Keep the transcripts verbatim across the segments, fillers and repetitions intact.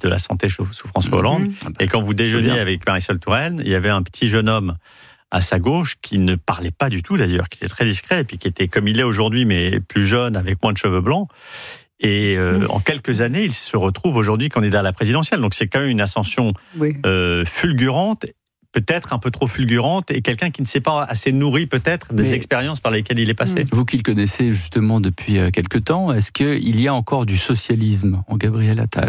de la Santé sous François Hollande. Mmh. Et quand vous déjeuniez avec Marisol Touraine, il y avait un petit jeune homme à sa gauche qui ne parlait pas du tout d'ailleurs, qui était très discret, et puis qui était comme il est aujourd'hui, mais plus jeune, avec moins de cheveux blancs. Et euh, mmh. en quelques années, il se retrouve aujourd'hui candidat à la présidentielle. Donc c'est quand même une ascension oui. euh, fulgurante, peut-être un peu trop fulgurante, et quelqu'un qui ne s'est pas assez nourri peut-être des Mais expériences par lesquelles il est passé. Vous qui le connaissez justement depuis quelque temps, est-ce qu'il y a encore du socialisme en Gabriel Attal ?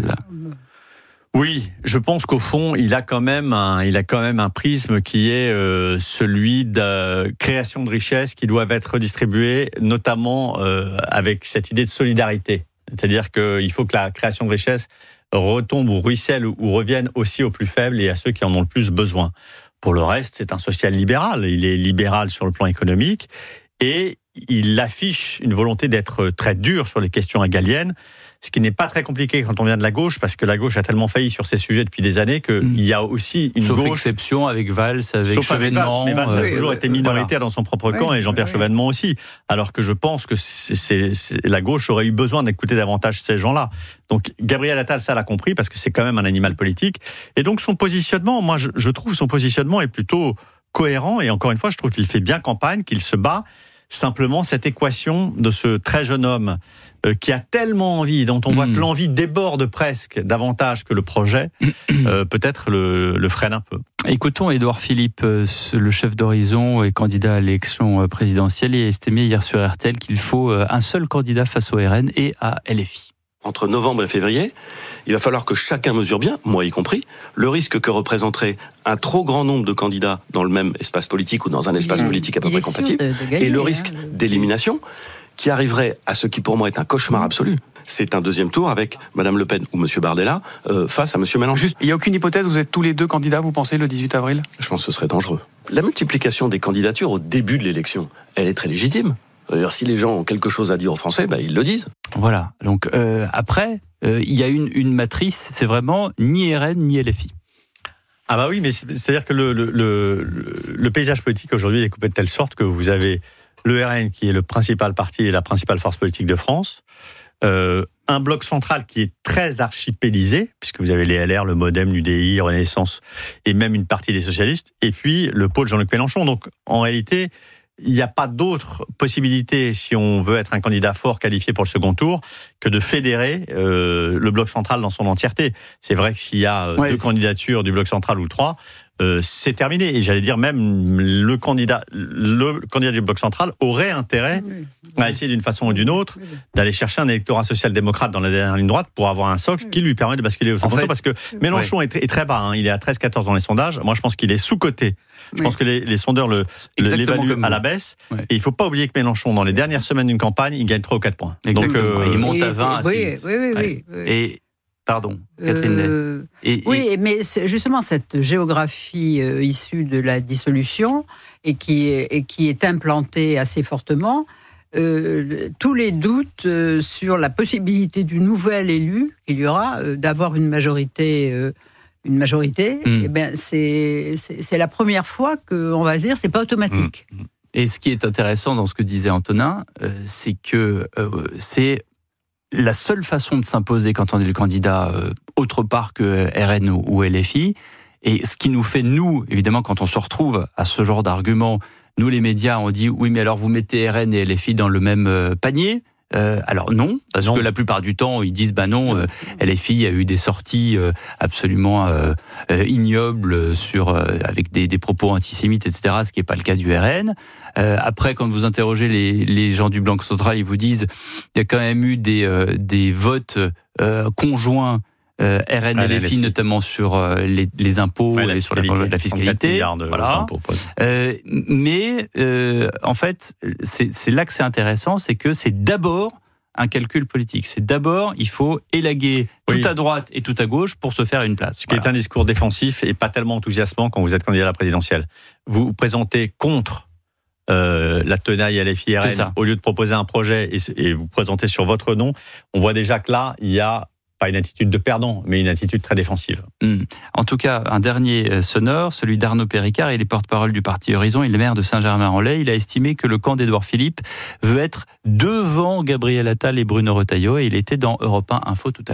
Oui, je pense qu'au fond, il a quand même un, il a quand même un prisme qui est euh, celui de création de richesses qui doivent être redistribuées, notamment euh, avec cette idée de solidarité. C'est-à-dire qu'il faut que la création de richesses retombe ou ruisselle ou revienne aussi aux plus faibles et à ceux qui en ont le plus besoin. Pour le reste, c'est un social-libéral. Il est libéral sur le plan économique et il affiche une volonté d'être très dur sur les questions régaliennes, ce qui n'est pas très compliqué quand on vient de la gauche, parce que la gauche a tellement failli sur ces sujets depuis des années qu'il mmh. y a aussi une Sauf gauche... exception avec Valls, avec Sauf Chevènement... Avec Valls, mais Valls euh, a toujours euh, été minoritaire voilà. dans son propre camp, ouais, et Jean-Pierre ouais. Chevènement aussi. Alors que je pense que c'est, c'est, c'est, la gauche aurait eu besoin d'écouter davantage ces gens-là. Donc Gabriel Attal, ça l'a compris, parce que c'est quand même un animal politique. Et donc son positionnement, moi je, je trouve son positionnement est plutôt cohérent, et encore une fois, je trouve qu'il fait bien campagne, qu'il se bat. Simplement, cette équation de ce très jeune homme euh, qui a tellement envie, dont on mmh. voit que l'envie déborde presque davantage que le projet, euh, peut-être le, le freine un peu. Écoutons Édouard Philippe, euh, le chef d'Horizon et candidat à l'élection présidentielle, et a estimé hier sur R T L qu'il faut euh, un seul candidat face au R N et à L F I. Entre novembre et février, il va falloir que chacun mesure bien, moi y compris, le risque que représenterait un trop grand nombre de candidats dans le même espace politique ou dans un espace il politique à peu près compatible, de, de gagner, et le risque hein, d'élimination qui arriverait à ce qui pour moi est un cauchemar absolu. C'est un deuxième tour avec Madame Le Pen ou Monsieur Bardella euh, face à Monsieur Mélenchon. Juste, il n'y a aucune hypothèse, vous êtes tous les deux candidats, vous pensez, le dix-huit avril ? Je pense que ce serait dangereux. La multiplication des candidatures au début de l'élection, elle est très légitime. D'ailleurs, si les gens ont quelque chose à dire aux Français, bah, ils le disent. Voilà. Donc euh, après, euh, il y a une, une matrice, c'est vraiment ni R N ni L F I. Ah bah oui, mais c'est-à-dire que le, le, le, le paysage politique aujourd'hui est découpé de telle sorte que vous avez le R N qui est le principal parti et la principale force politique de France, euh, un bloc central qui est très archipélisé, puisque vous avez les L R, le Modem, l'U D I, Renaissance, et même une partie des socialistes, et puis le pôle Jean-Luc Mélenchon. Donc en réalité, il n'y a pas d'autre possibilité, si on veut être un candidat fort qualifié pour le second tour, que de fédérer euh, le bloc central dans son entièreté. C'est vrai que s'il y a ouais, deux c'est... candidatures du bloc central ou trois, euh, c'est terminé. Et j'allais dire même le candidat, le candidat du bloc central aurait intérêt oui, oui. à essayer d'une façon ou d'une autre d'aller chercher un électorat social-démocrate dans la dernière ligne droite pour avoir un socle qui lui permet de basculer au second tour. Parce que Mélenchon ouais. est, très, est très bas, hein. Il est à treize quatorze dans les sondages. Moi, je pense qu'il est sous-coté. Je oui. pense que les, les sondeurs le, le, l'évaluent à la baisse. Ouais. Et il ne faut pas oublier que Mélenchon, dans les dernières semaines d'une campagne, il gagne trois ou quatre points. Exactement. Donc, euh, il monte et, à vingt. Oui, assez oui, oui, ouais. oui, oui. Et, pardon, Catherine euh, et, Oui, et... mais justement, cette géographie euh, issue de la dissolution et qui est, et qui est implantée assez fortement, euh, tous les doutes euh, sur la possibilité du nouvel élu qu'il y aura, euh, d'avoir une majorité... Euh, une majorité, mmh. eh ben c'est, c'est, c'est la première fois qu'on va se dire c'est pas automatique. Mmh. Et ce qui est intéressant dans ce que disait Antonin, euh, c'est que euh, c'est la seule façon de s'imposer quand on est le candidat euh, autre part que R N ou, ou L F I. Et ce qui nous fait, nous, évidemment, quand on se retrouve à ce genre d'argument, nous les médias, on dit oui, mais alors vous mettez R N et L F I dans le même euh, panier. Euh, alors non, parce non. que la plupart du temps ils disent bah non, euh, L F I a eu des sorties euh, absolument euh, euh, ignobles sur euh, avec des, des propos antisémites, et cetera. Ce qui n'est pas le cas du R N. Euh, après, quand vous interrogez les, les gens du bloc central, ils vous disent il y a quand même eu des euh, des votes euh, conjoints. Euh, R N et L F I, notamment sur euh, les, les impôts ouais, et sur la, la fiscalité. Voilà. Euh, mais euh, en fait, c'est, c'est là que c'est intéressant, c'est que c'est d'abord un calcul politique. C'est d'abord, il faut élaguer oui. tout à droite et tout à gauche pour se faire une place. Ce voilà. qui est un discours défensif et pas tellement enthousiasmant quand vous êtes candidat à la présidentielle. Vous vous présentez contre euh, la tenaille L F I R N au lieu de proposer un projet et, et vous présenter sur votre nom. On voit déjà que là, il y a pas une attitude de perdant, mais une attitude très défensive. Mmh. En tout cas, un dernier sonore, celui d'Arnaud Péricard, il est porte-parole du parti Horizon, il est maire de Saint-Germain-en-Laye. Il a estimé que le camp d'Édouard Philippe veut être devant Gabriel Attal et Bruno Retailleau, et il était dans Europe un Info tout à l'heure.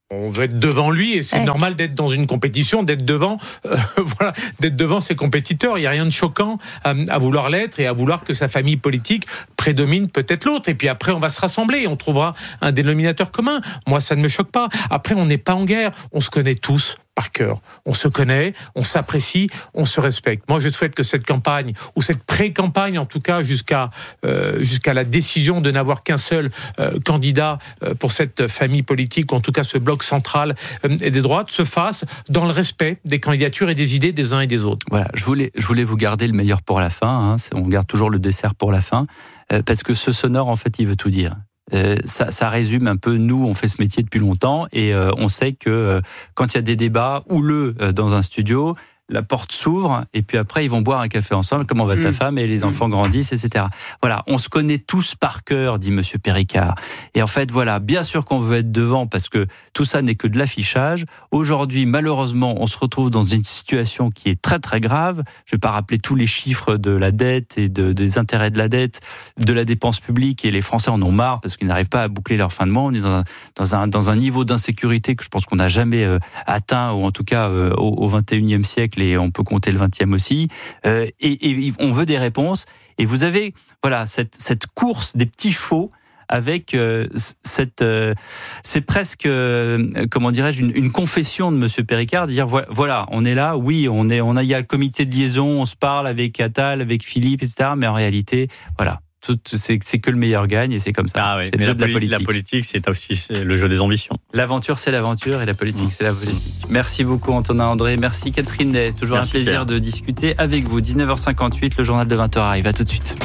On veut être devant lui et c'est ouais. normal d'être dans une compétition, d'être devant, euh, voilà, d'être devant ses compétiteurs. Il n'y a rien de choquant à, à vouloir l'être et à vouloir que sa famille politique prédomine peut-être l'autre. Et puis après, on va se rassembler et on trouvera un dénominateur commun. Moi, ça ne me choque pas. Après, on n'est pas en guerre. On se connaît tous par cœur. On se connaît, on s'apprécie, on se respecte. Moi, je souhaite que cette campagne, ou cette pré-campagne en tout cas, jusqu'à euh, jusqu'à la décision de n'avoir qu'un seul euh, candidat euh, pour cette famille politique, ou en tout cas ce bloc central euh, et des droites, se fasse dans le respect des candidatures et des idées des uns et des autres. Voilà, je voulais, je voulais vous garder le meilleur pour la fin. Hein. On garde toujours le dessert pour la fin, euh, parce que ce sonore, en fait, il veut tout dire. Euh, ça, ça résume un peu, nous, on fait ce métier depuis longtemps et euh, on sait que euh, quand il y a des débats houleux euh, dans un studio, la porte s'ouvre et puis après ils vont boire un café ensemble, comment va ta mmh. femme, et les enfants grandissent, et cetera. Voilà, on se connaît tous par cœur, dit Monsieur Péricard. Et en fait, voilà, bien sûr qu'on veut être devant parce que tout ça n'est que de l'affichage. Aujourd'hui, malheureusement, on se retrouve dans une situation qui est très très grave. Je ne vais pas rappeler tous les chiffres de la dette et de, des intérêts de la dette, de la dépense publique, et les Français en ont marre parce qu'ils n'arrivent pas à boucler leur fin de mois. On est dans un, dans un, dans un niveau d'insécurité que je pense qu'on n'a jamais euh, atteint, ou en tout cas euh, au, au vingt et unième siècle. Et on peut compter le vingtième aussi, euh, et, et on veut des réponses. Et vous avez voilà cette, cette course des petits chevaux avec euh, cette, euh, c'est presque, euh, comment dirais-je, une, une confession de Monsieur Péricard, de dire voilà, on est là, oui, on est, on a, il y a le comité de liaison, on se parle avec Attal, avec Philippe, et cetera. Mais en réalité, voilà. Tout, c'est, c'est que le meilleur gagne et c'est comme ça. Ah oui, c'est le jeu de la politique. La politique, c'est aussi c'est le jeu des ambitions. L'aventure, c'est l'aventure et la politique, mmh. c'est la politique. Merci beaucoup Antonin André, merci Catherine Ney. Toujours merci un plaisir Pierre. De discuter avec vous. dix-neuf heures cinquante-huit, le journal de vingt heures arrive. À tout de suite.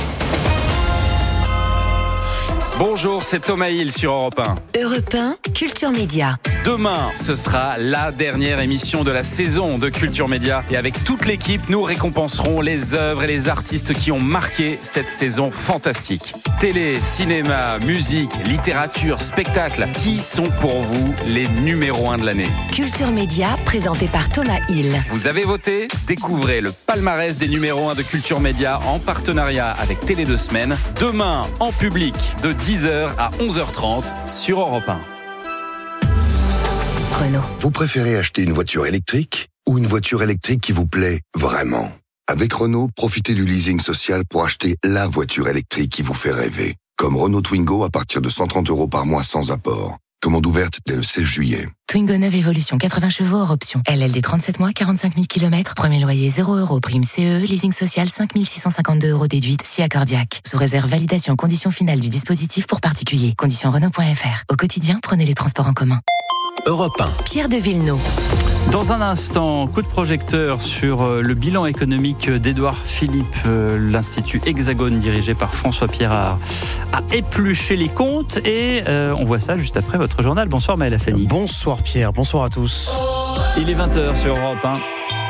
Bonjour, c'est Thomas Hill sur Europe un. Europe un, Culture Média. Demain, ce sera la dernière émission de la saison de Culture Média. Et avec toute l'équipe, nous récompenserons les œuvres et les artistes qui ont marqué cette saison fantastique. Télé, cinéma, musique, littérature, spectacle. Qui sont pour vous les numéros un de l'année ? Culture Média, présenté par Thomas Hill. Vous avez voté ? Découvrez le palmarès des numéros un de Culture Média en partenariat avec Télé deux Semaines. Demain, en public, de dix heures à onze heures trente sur Europe un. Renault. Vous préférez acheter une voiture électrique ou une voiture électrique qui vous plaît vraiment ? Avec Renault, profitez du leasing social pour acheter la voiture électrique qui vous fait rêver. Comme Renault Twingo à partir de cent trente euros par mois sans apport. Commande ouverte dès le seize juillet. Twingo neuve Evolution, quatre-vingts chevaux hors option. L L D trente-sept mois, quarante-cinq mille kilomètres. Premier loyer zéro euros, prime C E E, leasing social cinq mille six cent cinquante-deux euros déduite, si accordiaque. Sous réserve validation, conditions finales du dispositif pour particuliers. Conditions Renault point F R. Au quotidien, prenez les transports en commun. Europe un. Pierre de Villeneuve. Dans un instant, coup de projecteur sur le bilan économique d'Édouard Philippe. L'Institut Hexagone, dirigé par François Pierrat, a épluché les comptes et euh, on voit ça juste après votre journal. Bonsoir Maël Hassani. Bonsoir Pierre, bonsoir à tous. Il est vingt heures sur Europe un.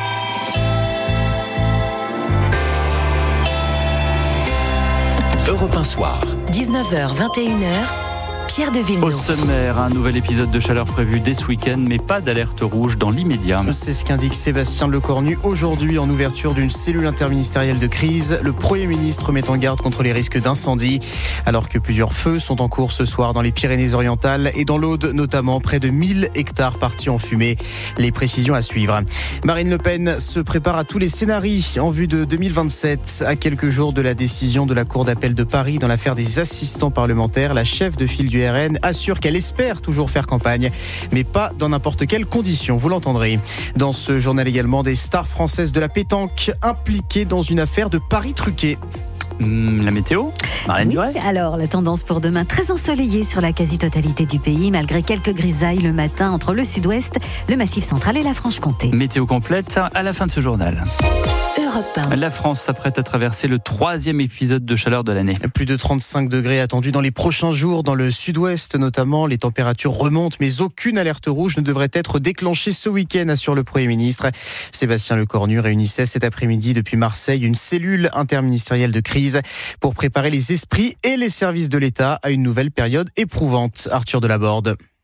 Europe un soir. dix-neuf heures, vingt et une heures. Pierre de Villeneuve. Au sommaire, un nouvel épisode de chaleur prévu dès ce week-end, mais pas d'alerte rouge dans l'immédiat. C'est ce qu'indique Sébastien Lecornu aujourd'hui en ouverture d'une cellule interministérielle de crise. Le Premier ministre met en garde contre les risques d'incendie, alors que plusieurs feux sont en cours ce soir dans les Pyrénées-Orientales et dans l'Aude, notamment près de mille hectares partis en fumée. Les précisions à suivre. Marine Le Pen se prépare à tous les scénarios en vue de deux mille vingt-sept. À quelques jours de la décision de la Cour d'appel de Paris dans l'affaire des assistants parlementaires, la chef de file du R N assure qu'elle espère toujours faire campagne, mais pas dans n'importe quelles conditions, vous l'entendrez. Dans ce journal également, des stars françaises de la pétanque impliquées dans une affaire de paris truqués. Mmh, la météo, Marlène oui, Durel. Alors, la tendance pour demain, très ensoleillée sur la quasi-totalité du pays, malgré quelques grisailles le matin entre le sud-ouest, le Massif central et la Franche-Comté. Météo complète à la fin de ce journal. Europe un. La France s'apprête à traverser le troisième épisode de chaleur de l'année. Plus de trente-cinq degrés attendus dans les prochains jours, dans le sud-ouest notamment. Les températures remontent, mais aucune alerte rouge ne devrait être déclenchée ce week-end, assure le Premier ministre. Sébastien Lecornu réunissait cet après-midi depuis Marseille une cellule interministérielle de crise pour préparer les esprits et les services de l'État à une nouvelle période éprouvante. Arthur Delaborde.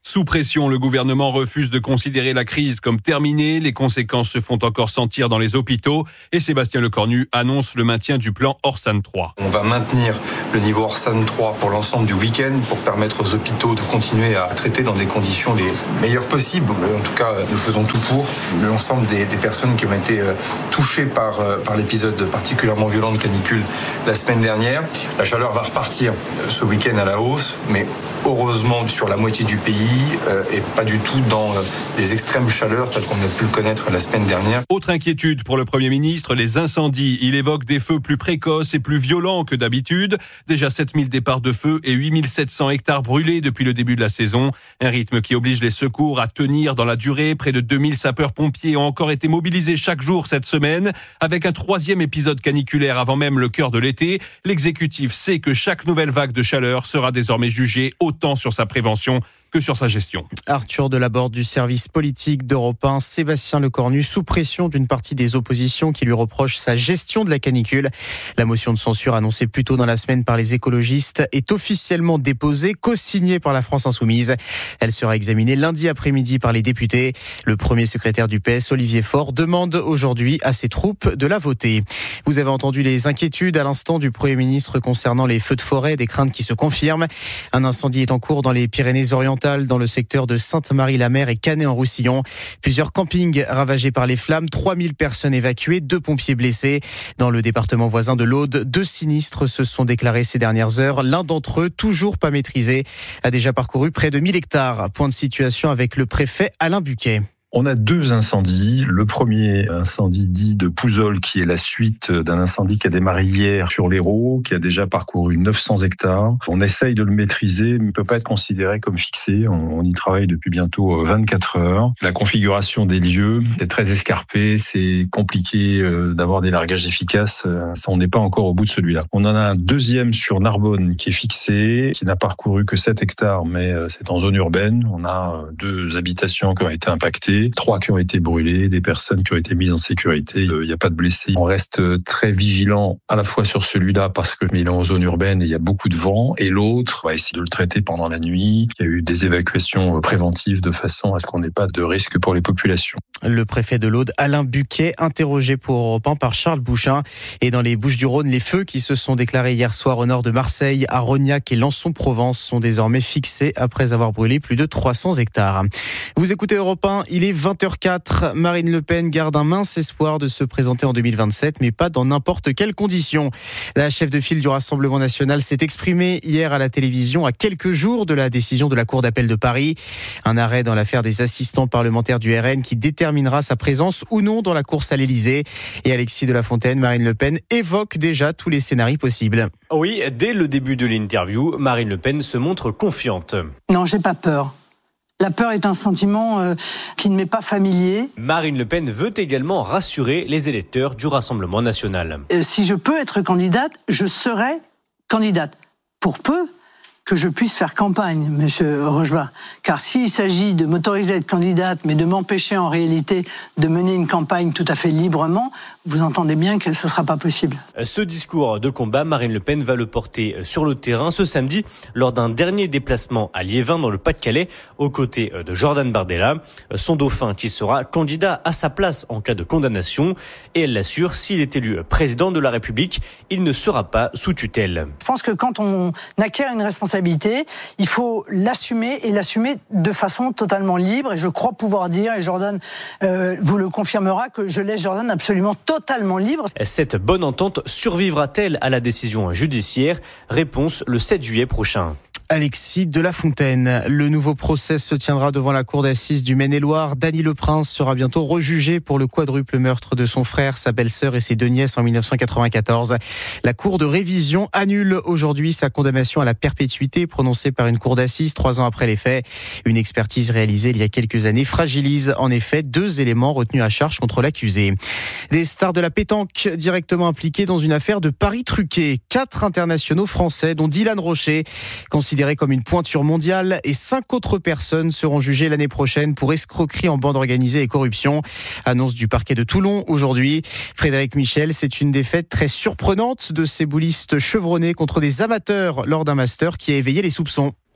Sous pression, le gouvernement refuse de considérer la crise comme terminée. Les conséquences se font encore sentir dans les hôpitaux et Sébastien Lecornu annonce le maintien du plan Orsan trois. On va maintenir le niveau Orsan trois pour l'ensemble du week-end pour permettre aux hôpitaux de continuer à traiter dans des conditions les meilleures possibles. En tout cas, nous faisons tout pour. L'ensemble des, des personnes qui ont été touchées par, par l'épisode particulièrement violent de canicule la semaine dernière. La chaleur va repartir ce week-end à la hausse, mais heureusement sur la moitié du pays euh, et pas du tout dans euh, les extrêmes chaleurs telles qu'on a pu le connaître la semaine dernière. Autre inquiétude pour le Premier ministre, les incendies. Il évoque des feux plus précoces et plus violents que d'habitude. Déjà sept mille départs de feu et huit mille sept cents hectares brûlés depuis le début de la saison. Un rythme qui oblige les secours à tenir dans la durée. Près de deux mille sapeurs-pompiers ont encore été mobilisés chaque jour cette semaine. Avec un troisième épisode caniculaire avant même le cœur de l'été, l'exécutif sait que chaque nouvelle vague de chaleur sera désormais jugée autant sur sa prévention que sur sa gestion. Arthur Delaborde du service politique d'Europe un, Sébastien Lecornu sous pression d'une partie des oppositions qui lui reprochent sa gestion de la canicule. La motion de censure annoncée plus tôt dans la semaine par les écologistes est officiellement déposée, co-signée par la France Insoumise. Elle sera examinée lundi après-midi par les députés. Le premier secrétaire du P S, Olivier Faure, demande aujourd'hui à ses troupes de la voter. Vous avez entendu les inquiétudes à l'instant du Premier ministre concernant les feux de forêt, des craintes qui se confirment. Un incendie est en cours dans les Pyrénées-Orientales, dans le secteur de Sainte-Marie-la-Mer et Canet-en-Roussillon. Plusieurs campings ravagés par les flammes, trois mille personnes évacuées, deux pompiers blessés. Dans le département voisin de l'Aude, deux sinistres se sont déclarés ces dernières heures. L'un d'entre eux, toujours pas maîtrisé, a déjà parcouru près de mille hectares. Point de situation avec le préfet Alain Buquet. On a deux incendies. Le premier incendie dit de Pouzol, qui est la suite d'un incendie qui a démarré hier sur l'Hérault, qui a déjà parcouru neuf cents hectares. On essaye de le maîtriser, mais il ne peut pas être considéré comme fixé. On, on y travaille depuis bientôt vingt-quatre heures. La configuration des lieux est très escarpée. C'est compliqué d'avoir des largages efficaces. On n'est pas encore au bout de celui-là. On en a un deuxième sur Narbonne qui est fixé, qui n'a parcouru que sept hectares, mais c'est en zone urbaine. On a deux habitations qui ont été impactées. Trois qui ont été brûlés, des personnes qui ont été mises en sécurité. Il n'y a pas de blessés. On reste très vigilant à la fois sur celui-là parce que il est en zone urbaine et il y a beaucoup de vent. Et l'autre, on va essayer de le traiter pendant la nuit. Il y a eu des évacuations préventives de façon à ce qu'on n'ait pas de risque pour les populations. Le préfet de l'Aude, Alain Buquet, interrogé pour Europe un par Charles Bouchin. Et dans les Bouches-du-Rhône, les feux qui se sont déclarés hier soir au nord de Marseille, à Rognac et Lançon-Provence sont désormais fixés après avoir brûlé plus de trois cents hectares. Vous écoutez Europe un, il est vingt heures quatre. Marine Le Pen garde un mince espoir de se présenter en deux mille vingt-sept, mais pas dans n'importe quelles conditions. La chef de file du Rassemblement national s'est exprimée hier à la télévision à quelques jours de la décision de la Cour d'appel de Paris. Un arrêt dans l'affaire des assistants parlementaires du R N qui déterminera sa présence ou non dans la course à l'Élysée. Et Alexis de la Fontaine, Marine Le Pen évoque déjà tous les scénarios possibles. Oui, dès le début de l'interview, Marine Le Pen se montre confiante. Non, j'ai pas peur. La peur est un sentiment euh, qui ne m'est pas familier. Marine Le Pen veut également rassurer les électeurs du Rassemblement national. Euh, si je peux être candidate, je serai candidate. Pour peu que je puisse faire campagne, monsieur Rochebas. Car s'il s'agit de m'autoriser à être candidate, mais de m'empêcher en réalité de mener une campagne tout à fait librement, vous entendez bien que ce ne sera pas possible. Ce discours de combat, Marine Le Pen va le porter sur le terrain ce samedi lors d'un dernier déplacement à Liévin dans le Pas-de-Calais, aux côtés de Jordan Bardella, son dauphin qui sera candidat à sa place en cas de condamnation. Et elle l'assure, s'il est élu président de la République, il ne sera pas sous tutelle. Je pense que quand on acquiert une responsabilité, il faut l'assumer et l'assumer de façon totalement libre. Et je crois pouvoir dire, et Jordan euh, vous le confirmera, que je laisse Jordan absolument totalement libre. Cette bonne entente survivra-t-elle à la décision judiciaire ? Réponse le sept juillet prochain. Alexis de la Fontaine. Le nouveau procès se tiendra devant la cour d'assises du Maine-et-Loire. Dany Leprince sera bientôt rejugé pour le quadruple meurtre de son frère, sa belle-sœur et ses deux nièces en dix-neuf cent quatre-vingt-quatorze. La cour de révision annule aujourd'hui sa condamnation à la perpétuité prononcée par une cour d'assises trois ans après les faits. Une expertise réalisée il y a quelques années fragilise en effet deux éléments retenus à charge contre l'accusé. Des stars de la pétanque directement impliquées dans une affaire de paris truqués. Quatre internationaux français, dont Dylan Rocher, considéré comme une pointure mondiale, et cinq autres personnes seront jugées l'année prochaine pour escroquerie en bande organisée et corruption. Annonce du parquet de Toulon aujourd'hui. Frédéric Michel, c'est une défaite très surprenante de ces boulistes chevronnés contre des amateurs lors d'un master qui a éveillé les soupçons.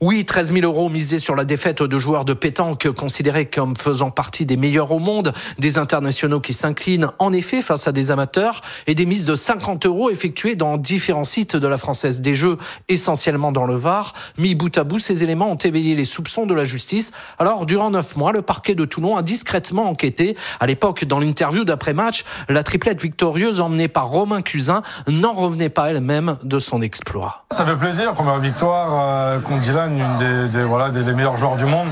Oui, treize mille euros misés sur la défaite de joueurs de pétanque considérés comme faisant partie des meilleurs au monde, des internationaux qui s'inclinent en effet face à des amateurs et des mises de cinquante euros effectuées dans différents sites de la Française des Jeux, essentiellement dans le Var. Mis bout à bout, ces éléments ont éveillé les soupçons de la justice. Alors, durant neuf mois, le parquet de Toulon a discrètement enquêté. À l'époque, dans l'interview d'après-match, la triplette victorieuse emmenée par Romain Cusin n'en revenait pas elle-même de son exploit. Ça fait plaisir, première victoire euh, contre Dylan, une des, des, voilà, des, des meilleurs joueurs du monde.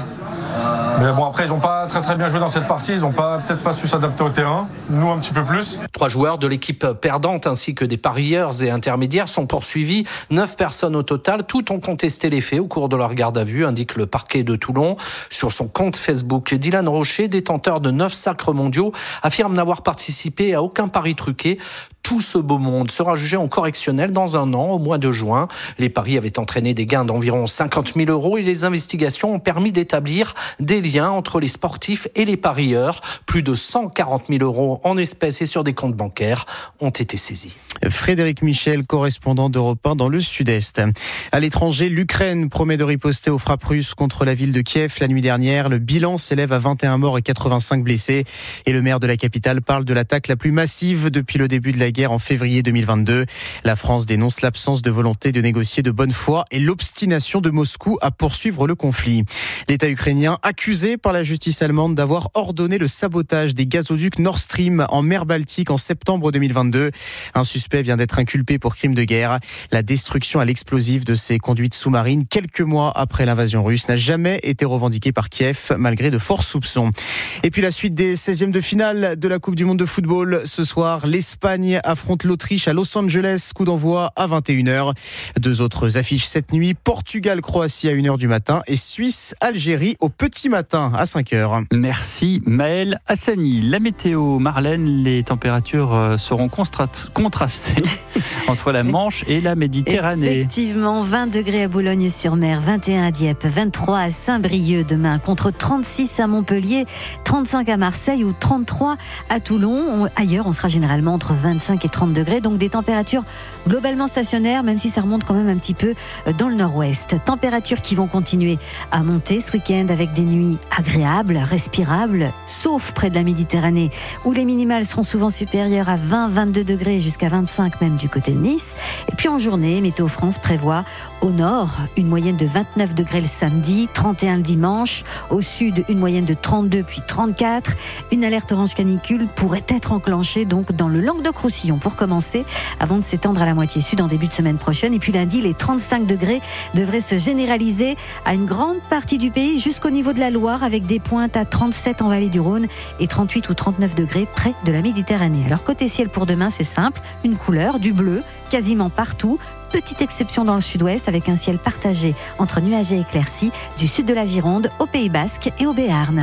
Mais bon, après, ils n'ont pas très très bien joué dans cette partie, ils n'ont pas, peut-être pas su s'adapter au terrain, nous un petit peu plus. Trois joueurs de l'équipe perdante ainsi que des parieurs et intermédiaires sont poursuivis. Neuf personnes au total, toutes ont contesté les faits au cours de leur garde à vue, indique le parquet de Toulon. Sur son compte Facebook, Dylan Rocher, détenteur de neuf sacres mondiaux, affirme n'avoir participé à aucun pari truqué. Tout ce beau monde sera jugé en correctionnel dans un an, au mois de juin. Les paris avaient entraîné des gains d'environ cinquante mille euros et les investigations ont permis d'établir des liens entre les sportifs et les parieurs. Plus de cent quarante mille euros en espèces et sur des comptes bancaires ont été saisis. Frédéric Michel, correspondant d'Europe un dans le Sud-Est. À l'étranger, l'Ukraine promet de riposter aux frappes russes contre la ville de Kiev la nuit dernière. Le bilan s'élève à vingt et un morts et quatre-vingt-cinq blessés. Et le maire de la capitale parle de l'attaque la plus massive depuis le début de la guerre en février deux mille vingt-deux. La France dénonce l'absence de volonté de négocier de bonne foi et l'obstination de Moscou à poursuivre le conflit. L'État ukrainien accusé par la justice allemande d'avoir ordonné le sabotage des gazoducs Nord Stream en mer Baltique en septembre deux mille vingt-deux. Un suspect vient d'être inculpé pour crime de guerre. La destruction à l'explosif de ces conduites sous-marines quelques mois après l'invasion russe n'a jamais été revendiquée par Kiev malgré de forts soupçons. Et puis la suite des seizièmes de finale de la Coupe du Monde de football. Ce soir, l'Espagne affronte l'Autriche à Los Angeles, coup d'envoi à vingt et une heures. Deux autres affiches cette nuit, Portugal-Croatie à une heure du matin et Suisse-Algérie au petit matin à cinq heures. Merci Maël Hassani. La météo, Marlène, les températures seront contrastées entre la Manche et la Méditerranée. Effectivement, vingt degrés à Boulogne-sur-Mer, vingt et un à Dieppe, vingt-trois à Saint-Brieuc demain, contre trente-six à Montpellier, trente-cinq à Marseille ou trente-trois à Toulon. Ailleurs, on sera généralement entre vingt-cinq et trente degrés, donc des températures globalement stationnaires, même si ça remonte quand même un petit peu dans le nord-ouest. Températures qui vont continuer à monter ce week-end avec des nuits agréables, respirables, sauf près de la Méditerranée, où les minimales seront souvent supérieures à vingt à vingt-deux degrés, jusqu'à vingt-cinq même du côté de Nice. Et puis en journée, Météo France prévoit au nord une moyenne de vingt-neuf degrés le samedi, trente et un le dimanche. Au sud, une moyenne de trente-deux puis trente-quatre. Une alerte orange canicule pourrait être enclenchée donc dans le Languedoc-Roussillon pour commencer, avant de s'étendre à la moitié sud en début de semaine prochaine. Et puis lundi, les trente-cinq degrés devraient se généraliser à une grande partie du pays jusqu'au niveau de la Loire, avec des pointes à trente-sept en vallée du Rhône et trente-huit ou trente-neuf degrés près de la Méditerranée. Alors côté ciel pour demain, c'est simple, une couleur, du bleu, quasiment partout. Petite exception dans le sud-ouest avec un ciel partagé entre nuages et éclaircies du sud de la Gironde au Pays Basque et au Béarn.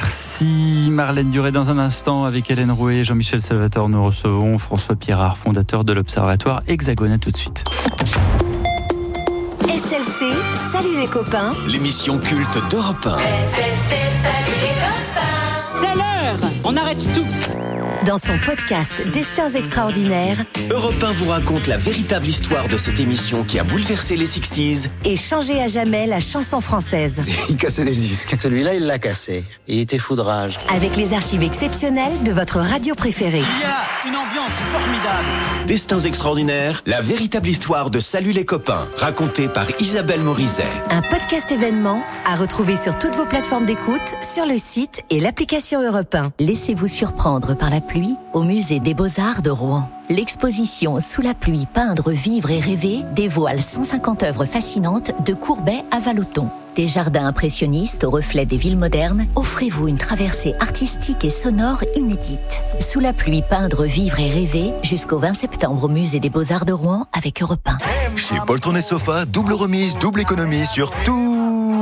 Merci Marlène Duré. Dans un instant, avec Hélène Rouet et Jean-Michel Salvatore, nous recevons François Pirard, fondateur de l'Observatoire Hexagone. À tout de suite. S L C, salut les copains. L'émission culte d'Europe un. S L C, salut les copains. C'est l'heure, on arrête tout. Dans son podcast Destins extraordinaires, Europe un vous raconte la véritable histoire de cette émission qui a bouleversé les sixties et changé à jamais la chanson française. Il cassait les disques. Celui-là, il l'a cassé. Il était foudrage. Avec les archives exceptionnelles de votre radio préférée. Il y a une ambiance formidable. Destins extraordinaires, la véritable histoire de Salut les copains, racontée par Isabelle Morizet. Un podcast événement à retrouver sur toutes vos plateformes d'écoute, sur le site et l'application Europe un. Laissez-vous surprendre par la pluie au musée des Beaux-Arts de Rouen. L'exposition Sous la pluie, peindre, vivre et rêver dévoile cent cinquante œuvres fascinantes de Courbet à Vallotton. Des jardins impressionnistes au reflet des villes modernes, offrez-vous une traversée artistique et sonore inédite. Sous la pluie, peindre, vivre et rêver jusqu'au vingt septembre au musée des Beaux-Arts de Rouen avec Europe un. Chez Poltron et Sofa, double remise, double économie sur tout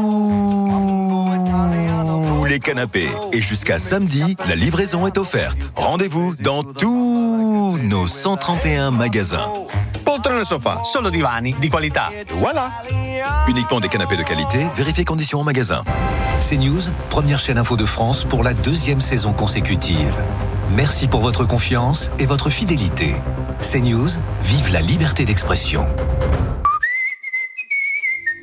les canapés. Et jusqu'à samedi, la livraison est offerte. Rendez-vous dans tous nos cent trente et un magasins. Poltrone Sofa, solo divani di qualità. Voilà. Uniquement des canapés de qualité, vérifiez conditions en magasin. CNews, première chaîne info de France pour la deuxième saison consécutive. Merci pour votre confiance et votre fidélité. CNews, vive la liberté d'expression.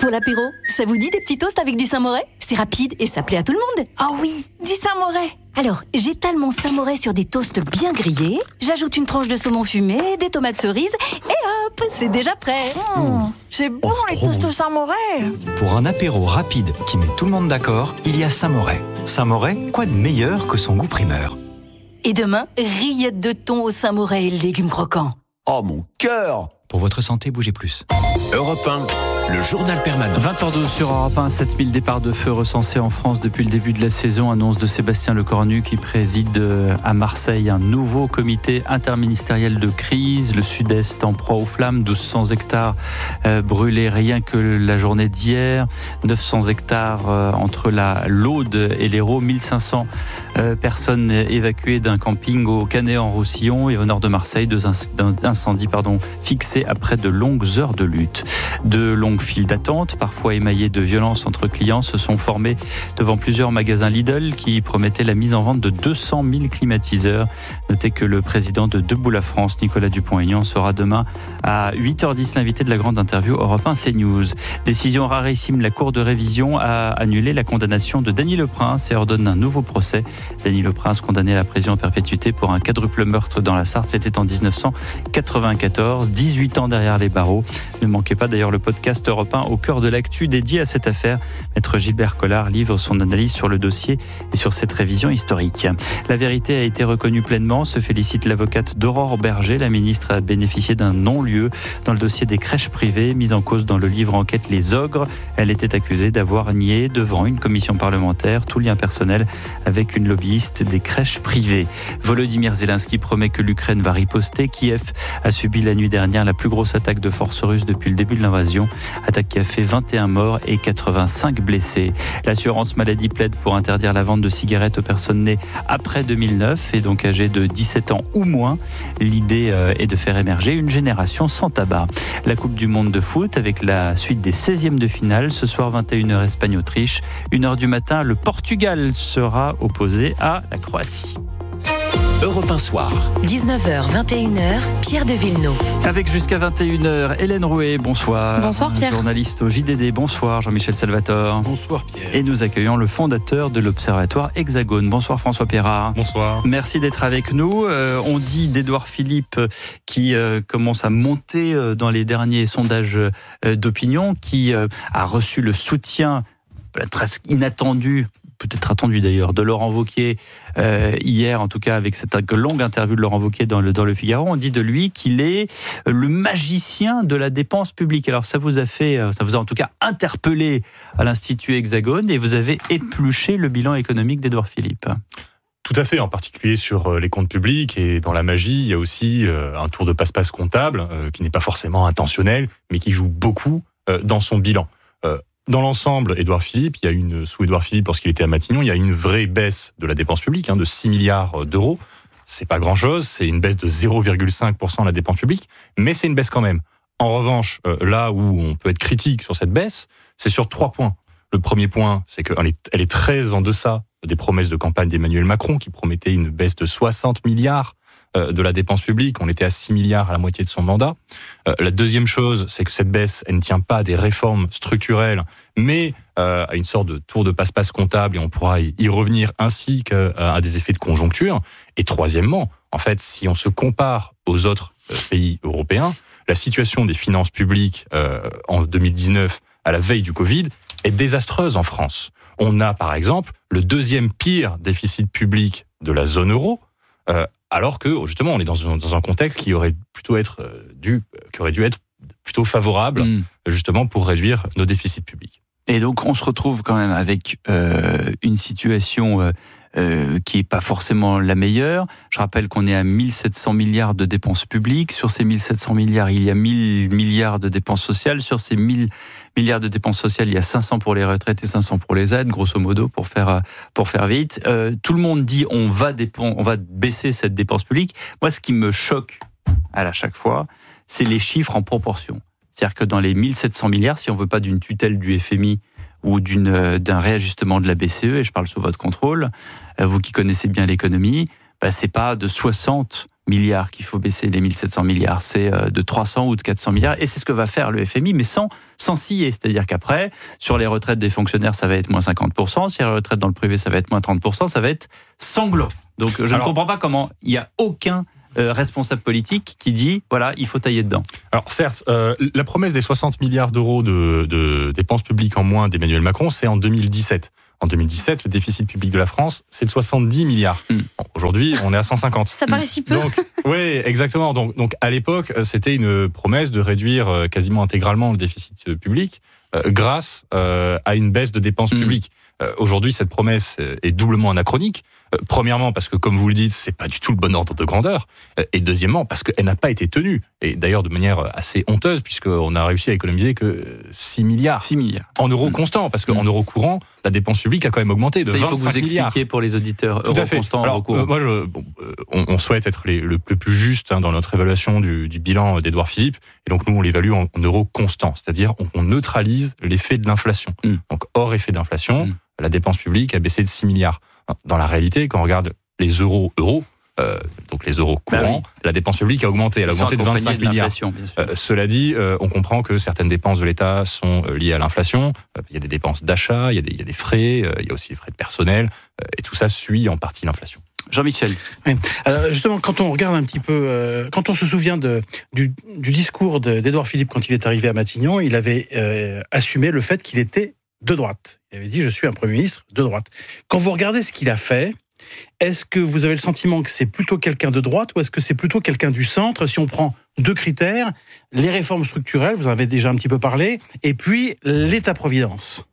Pour l'apéro, ça vous dit des petits toasts avec du Saint-Moré ? C'est rapide et ça plaît à tout le monde. Ah oh oui, du Saint-Moré. Alors, j'étale mon Saint-Moré sur des toasts bien grillés, j'ajoute une tranche de saumon fumé, des tomates cerises, et hop, c'est déjà prêt. Mmh, c'est bon oh, les toasts au Saint-Moré. Pour un apéro rapide qui met tout le monde d'accord, il y a Saint-Moré. Saint-Moré, quoi de meilleur que son goût primeur ? Et demain, rillettes de thon au Saint-Moré et légumes croquants. Oh mon cœur ! Pour votre santé, bougez plus. Europe un, le journal permanent. vingt heures douze sur Europe un, sept mille départs de feu recensés en France depuis le début de la saison. Annonce de Sébastien Lecornu qui préside à Marseille un nouveau comité interministériel de crise. Le Sud-Est en proie aux flammes, douze cents hectares euh, brûlés rien que la journée d'hier. neuf cents hectares euh, entre la l'Aude et l'Hérault. mille cinq cents euh, personnes évacuées d'un camping au Canet-en-Roussillon et au nord de Marseille. Deux incendies pardon, fixés après de longues heures de lutte. De longues files d'attente, parfois émaillées de violences entre clients, se sont formées devant plusieurs magasins Lidl qui promettaient la mise en vente de deux cent mille climatiseurs. Notez que le président de Debout la France, Nicolas Dupont-Aignan, sera demain à huit heures dix l'invité de la grande interview Europe un CNews. Décision rarissime, la Cour de révision a annulé la condamnation de Dany Leprince et ordonne un nouveau procès. Dany Leprince, condamné à la prison à perpétuité pour un quadruple meurtre dans la Sarthe, c'était en dix-neuf cent quatre-vingt-quatorze, dix-huit ans derrière les barreaux. Ne manquez pas d'ailleurs le podcast Europe un au cœur de l'actu dédié à cette affaire. Maître Gilbert Collard livre son analyse sur le dossier et sur cette révision historique. La vérité a été reconnue pleinement, se félicite l'avocate d'Aurore Berger. La ministre a bénéficié d'un non-lieu dans le dossier des crèches privées, mise en cause dans le livre Enquête les ogres. Elle était accusée d'avoir nié devant une commission parlementaire tout lien personnel avec une lobbyiste des crèches privées. Volodymyr Zelensky promet que l'Ukraine va riposter. Kiev a subi la nuit dernière la plus grosse attaque de forces russes depuis le début de l'invasion. Attaque qui a fait vingt et un morts et quatre-vingt-cinq blessés. L'assurance maladie plaide pour interdire la vente de cigarettes aux personnes nées après deux mille neuf et donc âgées de dix-sept ans ou moins. L'idée est de faire émerger une génération sans tabac. La Coupe du Monde de foot avec la suite des seizièmes de finale. Ce soir, vingt et une heures, Espagne-Autriche. une heure du matin, le Portugal sera opposé à la Croatie. Europe un soir. dix-neuf heures, vingt et une heures, Pierre de Villeneuve. Avec jusqu'à vingt et une heures, Hélène Rouet, bonsoir. Bonsoir Pierre. Journaliste au J D D, bonsoir Jean-Michel Salvatore. Bonsoir Pierre. Et nous accueillons le fondateur de l'Observatoire Hexagone. Bonsoir François Perrat. Bonsoir. Merci d'être avec nous. Euh, on dit d'Édouard Philippe qui euh, commence à monter euh, dans les derniers sondages euh, d'opinion, qui euh, a reçu le soutien presque inattendu, peut-être attendu d'ailleurs, de Laurent Wauquiez euh, hier, en tout cas avec cette longue interview de Laurent Wauquiez dans le, dans le Figaro. On dit de lui qu'il est le magicien de la dépense publique. Alors ça vous a fait, ça vous a en tout cas interpellé à l'Institut Hexagone et vous avez épluché le bilan économique d'Édouard Philippe. Tout à fait, en particulier sur les comptes publics et dans la magie, il y a aussi un tour de passe-passe comptable qui n'est pas forcément intentionnel, mais qui joue beaucoup dans son bilan. Dans l'ensemble, Édouard Philippe, il y a une, sous Édouard Philippe, lorsqu'il était à Matignon, il y a une vraie baisse de la dépense publique, hein, de six milliards d'euros. C'est pas grand chose, c'est une baisse de zéro virgule cinq pour cent de la dépense publique, mais c'est une baisse quand même. En revanche, euh, là où on peut être critique sur cette baisse, c'est sur trois points. Le premier point, c'est qu'elle est, elle est très en deçà des promesses de campagne d'Emmanuel Macron, qui promettait une baisse de soixante milliards de la dépense publique. On était à six milliards à la moitié de son mandat. Euh, la deuxième chose, c'est que cette baisse, elle ne tient pas à des réformes structurelles, mais euh, à une sorte de tour de passe-passe comptable, et on pourra y, y revenir, ainsi qu'à des effets de conjoncture. Et troisièmement, en fait, si on se compare aux autres euh, pays européens, la situation des finances publiques euh, en deux mille dix-neuf, à la veille du Covid, est désastreuse en France. On a, par exemple, le deuxième pire déficit public de la zone euro, euh, alors que, justement, on est dans un, dans un contexte qui aurait plutôt être dû, qui aurait dû être plutôt favorable, mmh. justement, pour réduire nos déficits publics. Et donc, on se retrouve quand même avec euh, une situation euh, euh, qui n'est pas forcément la meilleure. Je rappelle qu'on est à mille sept cents milliards de dépenses publiques. Sur ces mille sept cents milliards, il y a mille milliards de dépenses sociales. Sur ces mille milliards de dépenses sociales, il y a cinq cents pour les retraites et cinq cents pour les aides, grosso modo, pour faire pour faire vite. Euh, tout le monde dit on va dépen- on va baisser cette dépense publique. Moi, ce qui me choque à chaque fois, c'est les chiffres en proportion. C'est-à-dire que dans les mille sept cents milliards, si on veut pas d'une tutelle du F M I ou d'une d'un réajustement de la B C E, et je parle sous votre contrôle, vous qui connaissez bien l'économie, bah c'est pas de soixante milliards qu'il faut baisser les mille sept cents milliards, c'est de trois cents ou de quatre cents milliards, et c'est ce que va faire le F M I, mais sans, sans scier. C'est-à-dire qu'après, sur les retraites des fonctionnaires, ça va être moins cinquante pour cent, sur les retraites dans le privé, ça va être moins trente pour cent, ça va être sanglant. Donc je Alors, ne comprends pas comment il n'y a aucun euh, responsable politique qui dit, voilà, il faut tailler dedans. Alors certes, euh, la promesse des soixante milliards d'euros de, de dépenses publiques en moins d'Emmanuel Macron, c'est en deux mille dix-sept. En deux mille dix-sept, le déficit public de la France, c'est de soixante-dix milliards. Mmh. Bon, aujourd'hui, on est à cent cinquante. Ça paraît si peu. Donc, oui, exactement. Donc, donc, à l'époque, c'était une promesse de réduire quasiment intégralement le déficit public euh, grâce euh, à une baisse de dépenses mmh. publiques. Euh, aujourd'hui, cette promesse est doublement anachronique. Euh, premièrement, parce que, comme vous le dites, c'est pas du tout le bon ordre de grandeur. Euh, et deuxièmement, parce qu'elle n'a pas été tenue. Et d'ailleurs, de manière assez honteuse, puisqu'on a réussi à économiser que six milliards. six milliards. En euros mmh. constants, parce qu'en mmh. euros courants, la dépense publique a quand même augmenté de Ça, vingt-cinq milliards. Il faut vous expliquer milliards. Pour les auditeurs Tout euros constants, Alors, euros courants. Euh, moi, je, bon, euh, on, on souhaite être les, le, le plus juste hein, dans notre évaluation du, du bilan d'Édouard Philippe. Et donc, nous, on l'évalue en, en euros constants. C'est-à-dire, on, on neutralise l'effet de l'inflation. Mmh. Donc, hors effet d'inflation, mmh. la dépense publique a baissé de six milliards. Dans la réalité, quand on regarde les euros euros, euh, donc les euros courants, bah oui. la dépense publique a augmenté. Elle a augmenté de vingt-cinq milliards. Euh, cela dit, euh, on comprend que certaines dépenses de l'État sont liées à l'inflation. Euh, il y a des dépenses d'achat, il y a des, il y a des frais, euh, il y a aussi les frais de personnel, euh, et tout ça suit en partie l'inflation. Jean-Michel. Oui. Alors justement, quand on regarde un petit peu, euh, quand on se souvient de, du, du discours de, d'Édouard Philippe quand il est arrivé à Matignon, il avait euh, assumé le fait qu'il était de droite. Il avait dit « je suis un Premier ministre de droite ». Quand vous regardez ce qu'il a fait, est-ce que vous avez le sentiment que c'est plutôt quelqu'un de droite ou est-ce que c'est plutôt quelqu'un du centre? Si on prend deux critères, les réformes structurelles, vous en avez déjà un petit peu parlé, et puis l'État-providence.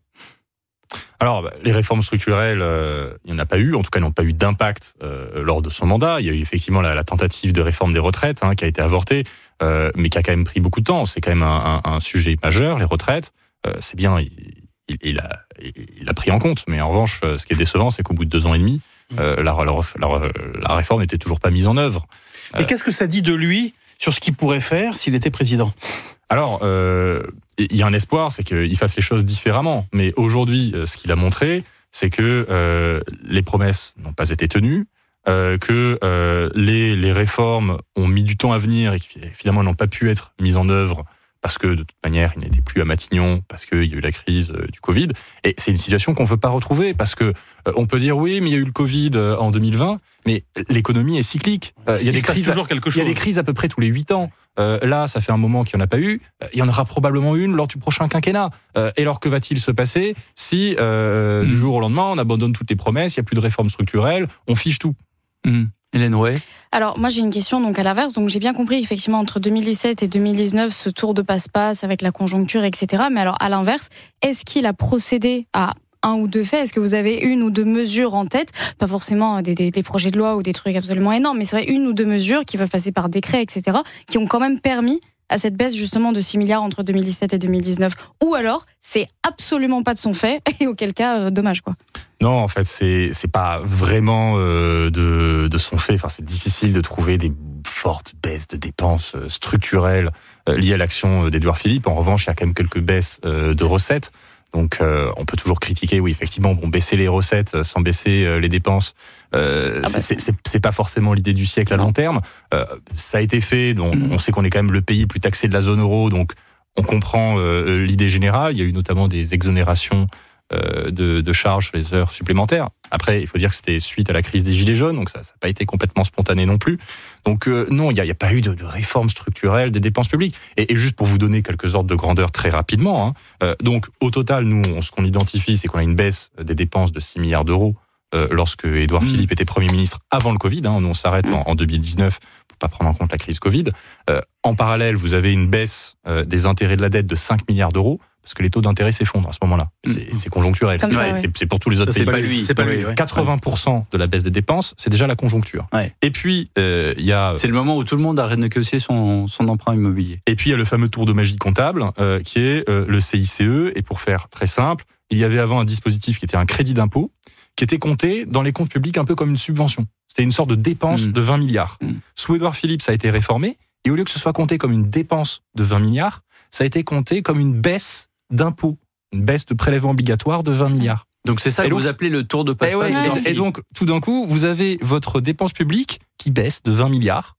Alors, les réformes structurelles, euh, il n'y en a pas eu, en tout cas, n'ont pas eu d'impact euh, lors de son mandat. Il y a eu effectivement la, la tentative de réforme des retraites hein, qui a été avortée, euh, mais qui a quand même pris beaucoup de temps. C'est quand même un, un, un sujet majeur, les retraites. Euh, c'est bien, il, il, il, a, il a pris en compte, mais en revanche, ce qui est décevant, c'est qu'au bout de deux ans et demi, euh, la, la, la, la réforme n'était toujours pas mise en œuvre. Et euh, qu'est-ce que ça dit de lui sur ce qu'il pourrait faire s'il était président ? Alors, euh, il y a un espoir, c'est qu'il fasse les choses différemment. Mais aujourd'hui, ce qu'il a montré, c'est que euh, les promesses n'ont pas été tenues, euh, que euh, les, les réformes ont mis du temps à venir et qui finalement n'ont pas pu être mises en œuvre parce que de toute manière, il n'était plus à Matignon, parce qu'il y a eu la crise du Covid. Et c'est une situation qu'on ne veut pas retrouver, parce que euh, on peut dire oui, mais il y a eu le Covid en deux mille vingt, mais l'économie est cyclique. Euh, il y a des crises, toujours quelque chose. Il y a des crises à peu près tous les huit ans. Euh, là, ça fait un moment qu'il n'y en a pas eu. Il y en aura probablement une lors du prochain quinquennat. Euh, et alors, que va-t-il se passer si, euh, mmh. du jour au lendemain, on abandonne toutes les promesses, il n'y a plus de réformes structurelles, on fiche tout mmh. Hélène Rouet. Alors, moi, j'ai une question donc à l'inverse. Donc, j'ai bien compris, effectivement, entre deux mille dix-sept et deux mille dix-neuf, ce tour de passe-passe avec la conjoncture, et cetera. Mais alors, à l'inverse, est-ce qu'il a procédé à un ou deux faits? Est-ce que vous avez une ou deux mesures en tête? Pas forcément des, des, des projets de loi ou des trucs absolument énormes, mais c'est vrai, une ou deux mesures qui peuvent passer par décret, et cetera, qui ont quand même permis à cette baisse justement de six milliards entre deux mille dix-sept et deux mille dix-neuf. Ou alors, c'est absolument pas de son fait, et auquel cas, euh, dommage, quoi. Non, en fait, c'est c'est pas vraiment euh, de de son fait. Enfin, c'est difficile de trouver des fortes baisses de dépenses structurelles euh, liées à l'action d'Édouard Philippe. En revanche, il y a quand même quelques baisses euh, de recettes. Donc, euh, on peut toujours critiquer, oui, effectivement, bon, baisser les recettes sans baisser euh, les dépenses, euh, ah bah c'est, c'est, c'est pas forcément l'idée du siècle à long terme. Euh, ça a été fait, donc mmh. on sait qu'on est quand même le pays le plus taxé de la zone euro, donc on comprend euh, l'idée générale. Il y a eu notamment des exonérations euh, de, de charges sur les heures supplémentaires. Après, il faut dire que c'était suite à la crise des Gilets jaunes, donc ça n'a pas été complètement spontané non plus. Donc euh, non, il n'y a, a pas eu de, de réforme structurelle des dépenses publiques. Et, et juste pour vous donner quelques ordres de grandeur très rapidement, hein, euh, donc au total, nous, on, ce qu'on identifie, c'est qu'on a une baisse des dépenses de six milliards d'euros euh, lorsque Édouard mmh. Philippe était Premier ministre avant le Covid. Hein, nous, on s'arrête mmh. en, en deux mille dix-neuf pour pas prendre en compte la crise Covid. Euh, en parallèle, vous avez une baisse euh, des intérêts de la dette de cinq milliards d'euros. Parce que les taux d'intérêt s'effondrent à ce moment-là. C'est, c'est conjoncturel. C'est, c'est, ça, c'est, ouais. c'est pour tous les autres ça, pays. C'est pas lui. C'est pas lui. Ouais. quatre-vingts pour cent de la baisse des dépenses, c'est déjà la conjoncture. Ouais. Et puis, il euh, y a... C'est le moment où tout le monde a renégocié son, son emprunt immobilier. Et puis, il y a le fameux tour de magie comptable, euh, qui est euh, le C I C E. Et pour faire très simple, il y avait avant un dispositif qui était un crédit d'impôt, qui était compté dans les comptes publics un peu comme une subvention. C'était une sorte de dépense mmh. de vingt milliards. Mmh. Sous Édouard Philippe, ça a été réformé. Et au lieu que ce soit compté comme une dépense de vingt milliards, ça a été compté comme une baisse d'impôt. Une baisse de prélèvement obligatoire de vingt milliards. Donc c'est ça et que donc, vous appelez le tour de passe-passe. Et, ouais, et, et donc, tout d'un coup, vous avez votre dépense publique qui baisse de vingt milliards,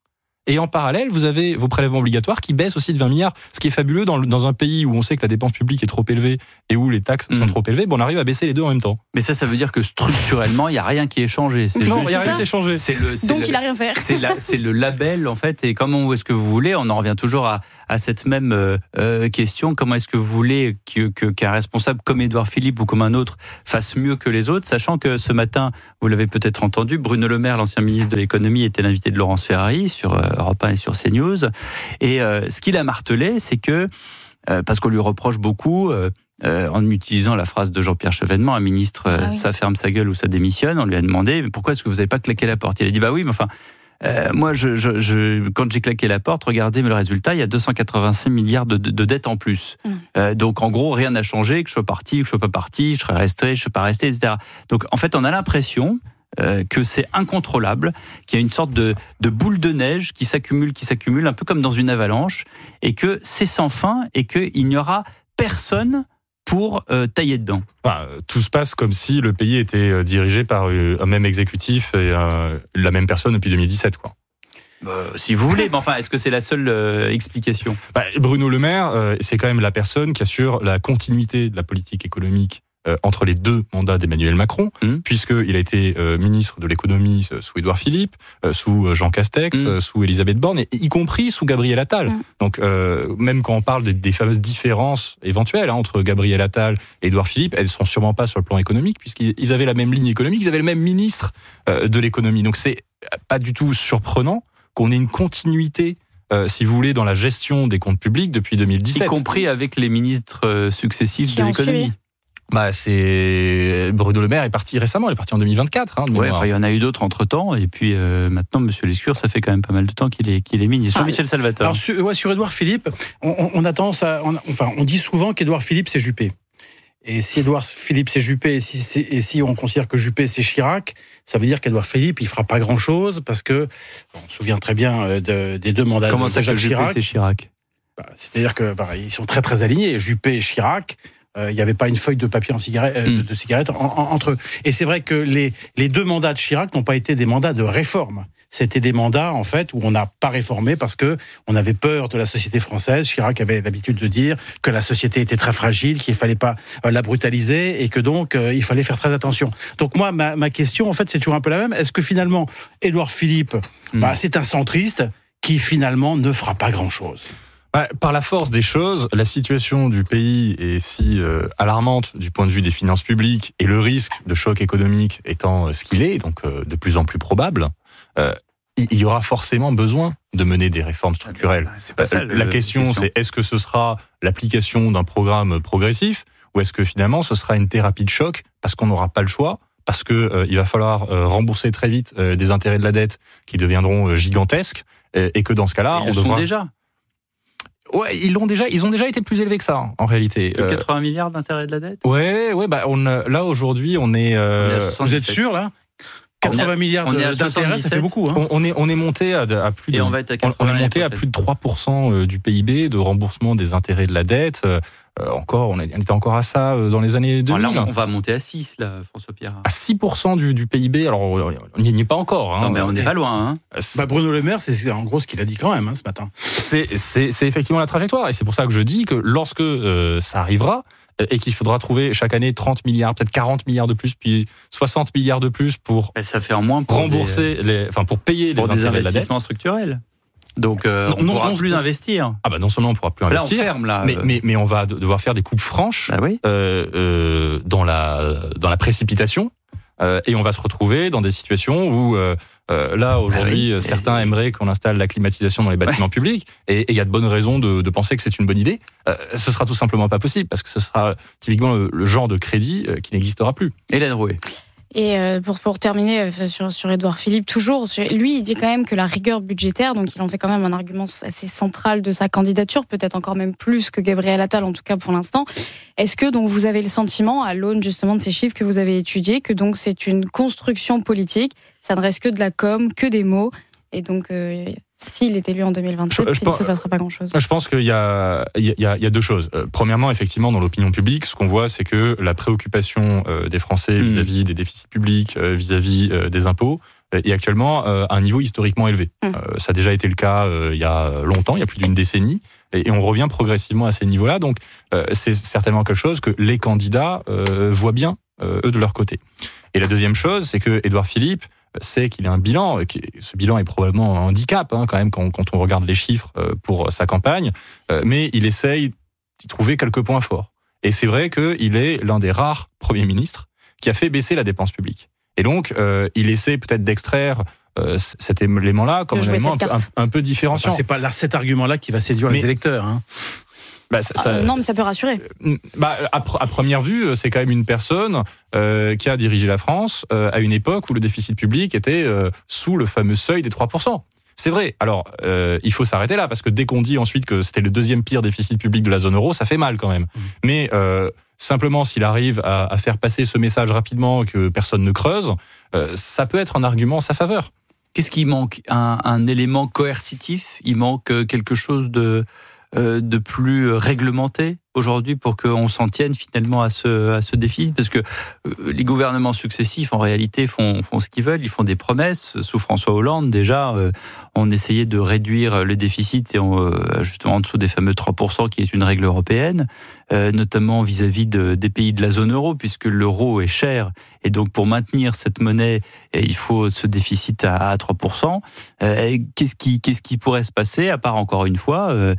Et en parallèle, vous avez vos prélèvements obligatoires qui baissent aussi de vingt milliards. Ce qui est fabuleux dans, dans un pays où on sait que la dépense publique est trop élevée et où les taxes mmh. sont trop élevées, bon, on arrive à baisser les deux en même temps. Mais ça, ça veut dire que structurellement, il n'y a rien qui est changé. C'est non, juste, il n'y a rien qui est changé. C'est le, c'est Donc le, il n'a rien fait. C'est, la, c'est le label, en fait. Et comment est-ce que vous voulez, on en revient toujours à, à cette même euh, question, comment est-ce que vous voulez que, que, qu'un responsable comme Édouard Philippe ou comme un autre fasse mieux que les autres, sachant que ce matin, vous l'avez peut-être entendu, Bruno Le Maire, l'ancien ministre de l'économie, était l'invité de Laurence Ferrari sur Europe un et sur CNews. Et euh, ce qu'il a martelé, c'est que, euh, parce qu'on lui reproche beaucoup, euh, euh, en utilisant la phrase de Jean-Pierre Chevènement, un ministre, euh, ah oui. ça ferme sa gueule ou ça démissionne, on lui a demandé, mais pourquoi est-ce que vous n'avez pas claqué la porte ? Il a dit, bah oui, mais enfin, euh, moi, je, je, je, quand j'ai claqué la porte, regardez le résultat, il y a deux cent quatre-vingt-six milliards de, de, de dettes en plus. Mmh. Euh, donc, en gros, rien n'a changé, que je sois parti, que je sois pas parti, je serais resté, je ne suis pas resté, et cetera. Donc, en fait, on a l'impression Euh, que c'est incontrôlable, qu'il y a une sorte de, de boule de neige qui s'accumule, qui s'accumule, un peu comme dans une avalanche, et que c'est sans fin, et qu'il n'y aura personne pour euh, tailler dedans. Enfin, tout se passe comme si le pays était dirigé par un même exécutif et euh, la même personne depuis deux mille dix-sept, quoi. Euh, si vous voulez, mais enfin, est-ce que c'est la seule euh, explication ? bah, Bruno Le Maire, euh, c'est quand même la personne qui assure la continuité de la politique économique Euh, entre les deux mandats d'Emmanuel Macron, mmh. puisqu'il a été euh, ministre de l'économie euh, sous Édouard Philippe, euh, sous euh, Jean Castex, mmh. euh, sous Elisabeth Borne, et, y compris sous Gabriel Attal. Mmh. Donc, euh, même quand on parle des, des fameuses différences éventuelles hein, entre Gabriel Attal et Édouard Philippe, elles sont sûrement pas sur le plan économique, puisqu'ils avaient la même ligne économique, ils avaient le même ministre euh, de l'économie. Donc, c'est pas du tout surprenant qu'on ait une continuité Euh, si vous voulez, dans la gestion des comptes publics depuis deux mille dix-sept. Y compris avec les ministres euh, successifs Qui de l'économie. Bah, c'est Bruno Le Maire est parti récemment, il est parti en deux mille vingt-quatre. Hein, ouais, enfin, il y en a eu d'autres entre temps, et puis euh, maintenant, Monsieur Lescure, ça fait quand même pas mal de temps qu'il est, qu'il est ministre. Jean-Michel Salvatore. Alors, sur, ouais, sur Édouard Philippe, on, on a tendance à, on, enfin, on dit souvent qu'Édouard Philippe c'est Juppé. Et si Édouard Philippe c'est Juppé, et si, et si on considère que Juppé c'est Chirac, ça veut dire qu'Édouard Philippe il fera pas grand-chose parce que on se souvient très bien de, des deux mandats Comment de ça, Jacques Juppé, Chirac. C'est Chirac. Bah, c'est-à-dire que bah, ils sont très très alignés. Juppé et Chirac. Il euh, n'y avait pas une feuille de papier en cigarette, euh, mmh. de, de cigarette en, en, entre eux. Et c'est vrai que les, les deux mandats de Chirac n'ont pas été des mandats de réforme. C'était des mandats, en fait, où on n'a pas réformé parce que on avait peur de la société française. Chirac avait l'habitude de dire que la société était très fragile, qu'il ne fallait pas euh, la brutaliser et que donc euh, il fallait faire très attention. Donc moi, ma, ma question, en fait, c'est toujours un peu la même. Est-ce que finalement, Édouard Philippe, mmh. bah, c'est un centriste qui finalement ne fera pas grand-chose ? Par la force des choses, la situation du pays est si euh, alarmante du point de vue des finances publiques et le risque de choc économique étant euh, ce qu'il est, donc euh, de plus en plus probable, euh, il y aura forcément besoin de mener des réformes structurelles. C'est pas ça, euh, la question, question, c'est est-ce que ce sera l'application d'un programme progressif ou est-ce que finalement ce sera une thérapie de choc parce qu'on n'aura pas le choix, parce que euh, il va falloir euh, rembourser très vite euh, des intérêts de la dette qui deviendront euh, gigantesques et, et que dans ce cas-là, ils on le devra... sont déjà. Ouais, ils l'ont déjà, ils ont déjà été plus élevés que ça, en réalité. Que quatre-vingts milliards d'intérêts de la dette. Ouais, ouais, bah on là aujourd'hui on est. Euh, on est vous êtes sûr là quatre-vingts milliards d'intérêts, ça fait beaucoup. Hein. On, on est on est monté à, à plus. Et de, on va être à on est monté à plus de trois pour cent du P I B de remboursement des intérêts de la dette. Euh, encore, on, est, on était encore à ça dans les années deux mille. Enfin, là, on va monter à six, là, François Pierre. À six pour cent du, du P I B. Alors, on n'y est pas encore. Hein. Non, mais on n'est pas loin. Hein. Bah, Bruno Le Maire, c'est en gros ce qu'il a dit quand même hein, ce matin. C'est, c'est, c'est effectivement la trajectoire, et c'est pour ça que je dis que lorsque euh, ça arrivera, et qu'il faudra trouver chaque année trente milliards, peut-être quarante milliards de plus, puis soixante milliards de plus pour et ça fait en moins pour rembourser, des, les, enfin pour payer pour les des investissements de la dette. Structurels. Donc euh, non, on ne pourra non, plus investir. Ah bah non seulement on ne pourra plus investir, là on ferme là. Mais, mais, mais on va devoir faire des coupes franches ah oui euh, euh, dans la dans la précipitation. Euh, et on va se retrouver dans des situations où, euh, euh, là, aujourd'hui, ah oui, certains et... aimeraient qu'on installe la climatisation dans les bâtiments ouais. publics, et il y a de bonnes raisons de, de penser que c'est une bonne idée. Euh, ce sera tout simplement pas possible, parce que ce sera typiquement le, le genre de crédit euh, qui n'existera plus. Hélène Rouet. Et euh, pour, pour terminer sur, sur Édouard Philippe, toujours, sur, lui, il dit quand même que la rigueur budgétaire, donc il en fait quand même un argument assez central de sa candidature, peut-être encore même plus que Gabriel Attal, en tout cas pour l'instant. Est-ce que donc vous avez le sentiment, à l'aune justement de ces chiffres que vous avez étudiés, que donc c'est une construction politique, ça ne reste que de la com, que des mots, et donc euh, s'il est élu en deux mille vingt-sept, je, je il ne se passera pas grand-chose. Je pense qu'il y a, il y a, il y a deux choses. Euh, premièrement, effectivement, dans l'opinion publique, ce qu'on voit, c'est que la préoccupation euh, des Français mmh. vis-à-vis des déficits publics, euh, vis-à-vis euh, des impôts, est actuellement euh, à un niveau historiquement élevé. Mmh. Euh, ça a déjà été le cas euh, il y a longtemps, il y a plus d'une décennie, et, et on revient progressivement à ces niveaux-là. Donc euh, c'est certainement quelque chose que les candidats euh, voient bien, euh, eux, de leur côté. Et la deuxième chose, c'est que Édouard Philippe sait qu'il a un bilan, ce bilan est probablement un handicap hein, quand même quand, quand on regarde les chiffres euh, pour sa campagne, euh, mais il essaye d'y trouver quelques points forts. Et c'est vrai qu'il est l'un des rares premiers ministres qui a fait baisser la dépense publique. Et donc, euh, il essaie peut-être d'extraire euh, cet élément-là comme un élément un peu, un, un peu différenciant. Enfin, c'est pas là, cet argument-là qui va séduire mais, les électeurs. Hein. Bah, ça, ça, euh, non, mais ça peut rassurer. Bah, à, à première vue, c'est quand même une personne euh, qui a dirigé la France euh, à une époque où le déficit public était euh, sous le fameux seuil des trois pour cent. C'est vrai. Alors, euh, il faut s'arrêter là, parce que dès qu'on dit ensuite que c'était le deuxième pire déficit public de la zone euro, ça fait mal quand même. Mmh. Mais euh, simplement, s'il arrive à, à faire passer ce message rapidement que personne ne creuse, euh, ça peut être un argument en sa faveur. Qu'est-ce qui manque ? un, un élément coercitif ? Il manque quelque chose de... de plus réglementé aujourd'hui pour qu'on s'en tienne finalement à ce, à ce déficit, parce que les gouvernements successifs en réalité font, font ce qu'ils veulent, ils font des promesses. Sous François Hollande déjà, on essayait de réduire le déficit et on, justement en dessous des fameux trois pour cent qui est une règle européenne, notamment vis-à-vis de, des pays de la zone euro, puisque l'euro est cher et donc pour maintenir cette monnaie il faut ce déficit à, à trois pour cent. Qu'est-ce qui, qu'est-ce qui pourrait se passer à part encore une fois euh,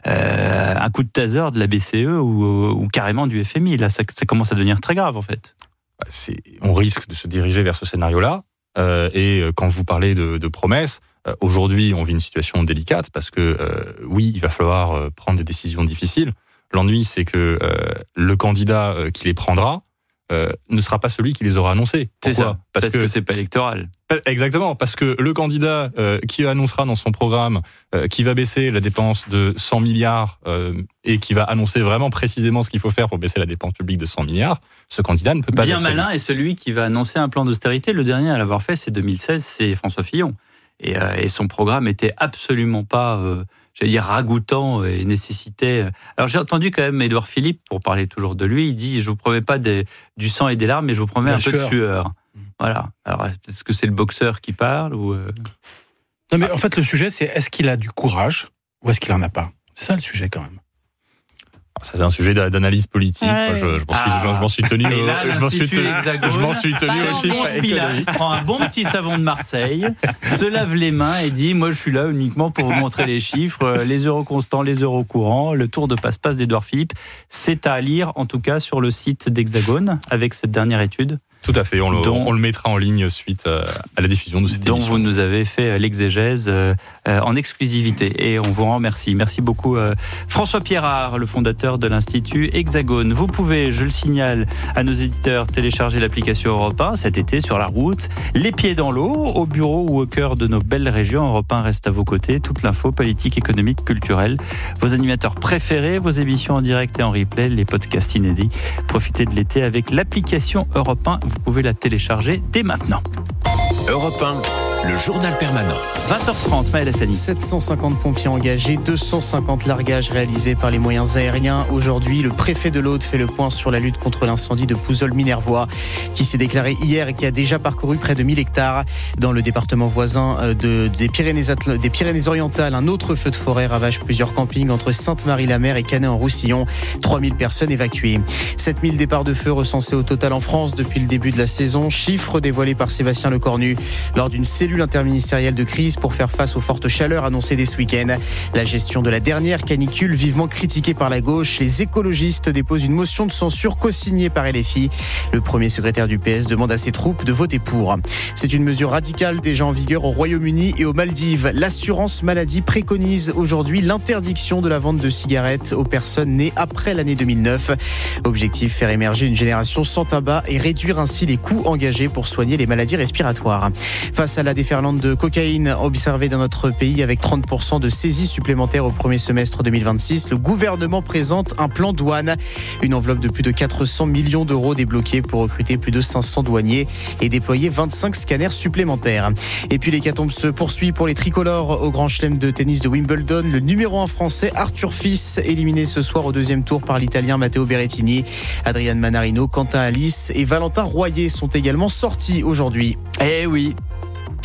un coup de taser de la B C E ou, ou carrément du F M I. Là, ça, ça commence à devenir très grave, en fait. C'est, on risque de se diriger vers ce scénario-là. Euh, et quand je vous parlais de, de promesses, euh, aujourd'hui, on vit une situation délicate parce que, euh, oui, il va falloir euh, prendre des décisions difficiles. L'ennui, c'est que euh, le candidat euh, qui les prendra euh, ne sera pas celui qui les aura annoncés. C'est ça, parce, parce que, que c'est pas électoral. Exactement, parce que le candidat euh, qui annoncera dans son programme euh, qui va baisser la dépense de cent milliards euh, et qui va annoncer vraiment précisément ce qu'il faut faire pour baisser la dépense publique de cent milliards, ce candidat ne peut pas bien être malin élu. Et celui qui va annoncer un plan d'austérité, le dernier à l'avoir fait, c'est deux mille seize, c'est François Fillon. Et, euh, et son programme était absolument pas, euh, j'allais dire, ragoûtant et nécessitait... Alors j'ai entendu quand même Édouard Philippe, pour parler toujours de lui, il dit « Je vous promets pas des, du sang et des larmes, mais je vous promets bien un sueur. peu de sueur ». Voilà. Alors, est-ce que c'est le boxeur qui parle ou euh... Non, mais en fait, le sujet, c'est est-ce qu'il a du courage ou est-ce qu'il en a pas ? C'est ça le sujet, quand même. Alors, ça, c'est un sujet d'analyse politique. Ouais. Moi, je, je, m'en suis, ah. je, je m'en suis tenu. Et là, je m'en suis tenu. Hexagone, je m'en suis tenu au chiffre. Pilate prend un bon petit savon de Marseille, se lave les mains et dit moi, je suis là uniquement pour vous montrer les chiffres, les euros constants, les euros courants. Le tour de passe-passe d'Édouard Philippe, c'est à lire en tout cas sur le site d'Hexagone avec cette dernière étude. Tout à fait, on le, dont, on le mettra en ligne suite à la diffusion de cette dont émission. Dont vous nous avez fait l'exégèse euh, en exclusivité et on vous en remercie. Merci beaucoup euh, François Pierrard, le fondateur de l'Institut Hexagone. Vous pouvez, je le signale à nos éditeurs, télécharger l'application Europe un cet été sur la route, les pieds dans l'eau, au bureau ou au cœur de nos belles régions. Europe un reste à vos côtés, toute l'info politique, économique, culturelle, vos animateurs préférés, vos émissions en direct et en replay, les podcasts inédits. Profitez de l'été avec l'application Europe un. Vous pouvez la télécharger dès maintenant. Europe un, le journal permanent. vingt heures trente, Maël Hassani. sept cent cinquante pompiers engagés, deux cent cinquante largages réalisés par les moyens aériens. Aujourd'hui, le préfet de l'Aude fait le point sur la lutte contre l'incendie de Pouzols-Minervois, qui s'est déclaré hier et qui a déjà parcouru près de mille hectares. Dans le département voisin de, des, Pyrénées, des Pyrénées-Orientales, un autre feu de forêt ravage plusieurs campings entre Sainte-Marie-la-Mer et Canet-en-Roussillon. trois mille personnes évacuées. sept mille départs de feu recensés au total en France depuis le début de la saison. Chiffre dévoilé par Sébastien Lecornu lors d'une cellule interministérielle de crise pour faire face aux fortes chaleurs annoncées dès ce week-end. La gestion de la dernière canicule vivement critiquée par la gauche. Les écologistes déposent une motion de censure co-signée par L F I. Le premier secrétaire du P S demande à ses troupes de voter pour. C'est une mesure radicale déjà en vigueur au Royaume-Uni et aux Maldives. L'assurance maladie préconise aujourd'hui l'interdiction de la vente de cigarettes aux personnes nées après l'année deux mille neuf. Objectif, faire émerger une génération sans tabac et réduire ainsi les coûts engagés pour soigner les maladies respiratoires. Face à la déferlante de cocaïne observée dans notre pays avec trente pour cent de saisies supplémentaires au premier semestre deux mille vingt-six, le gouvernement présente un plan douane. Une enveloppe de plus de quatre cents millions d'euros débloquée pour recruter plus de cinq cents douaniers et déployer vingt-cinq scanners supplémentaires. Et puis l'hécatombe se poursuit pour les tricolores au Grand Chelem de tennis de Wimbledon. Le numéro un français Arthur Fils, éliminé ce soir au deuxième tour par l'Italien Matteo Berrettini. Adrian Manarino, Quentin Alice et Valentin Royer sont également sortis aujourd'hui. Eh oui.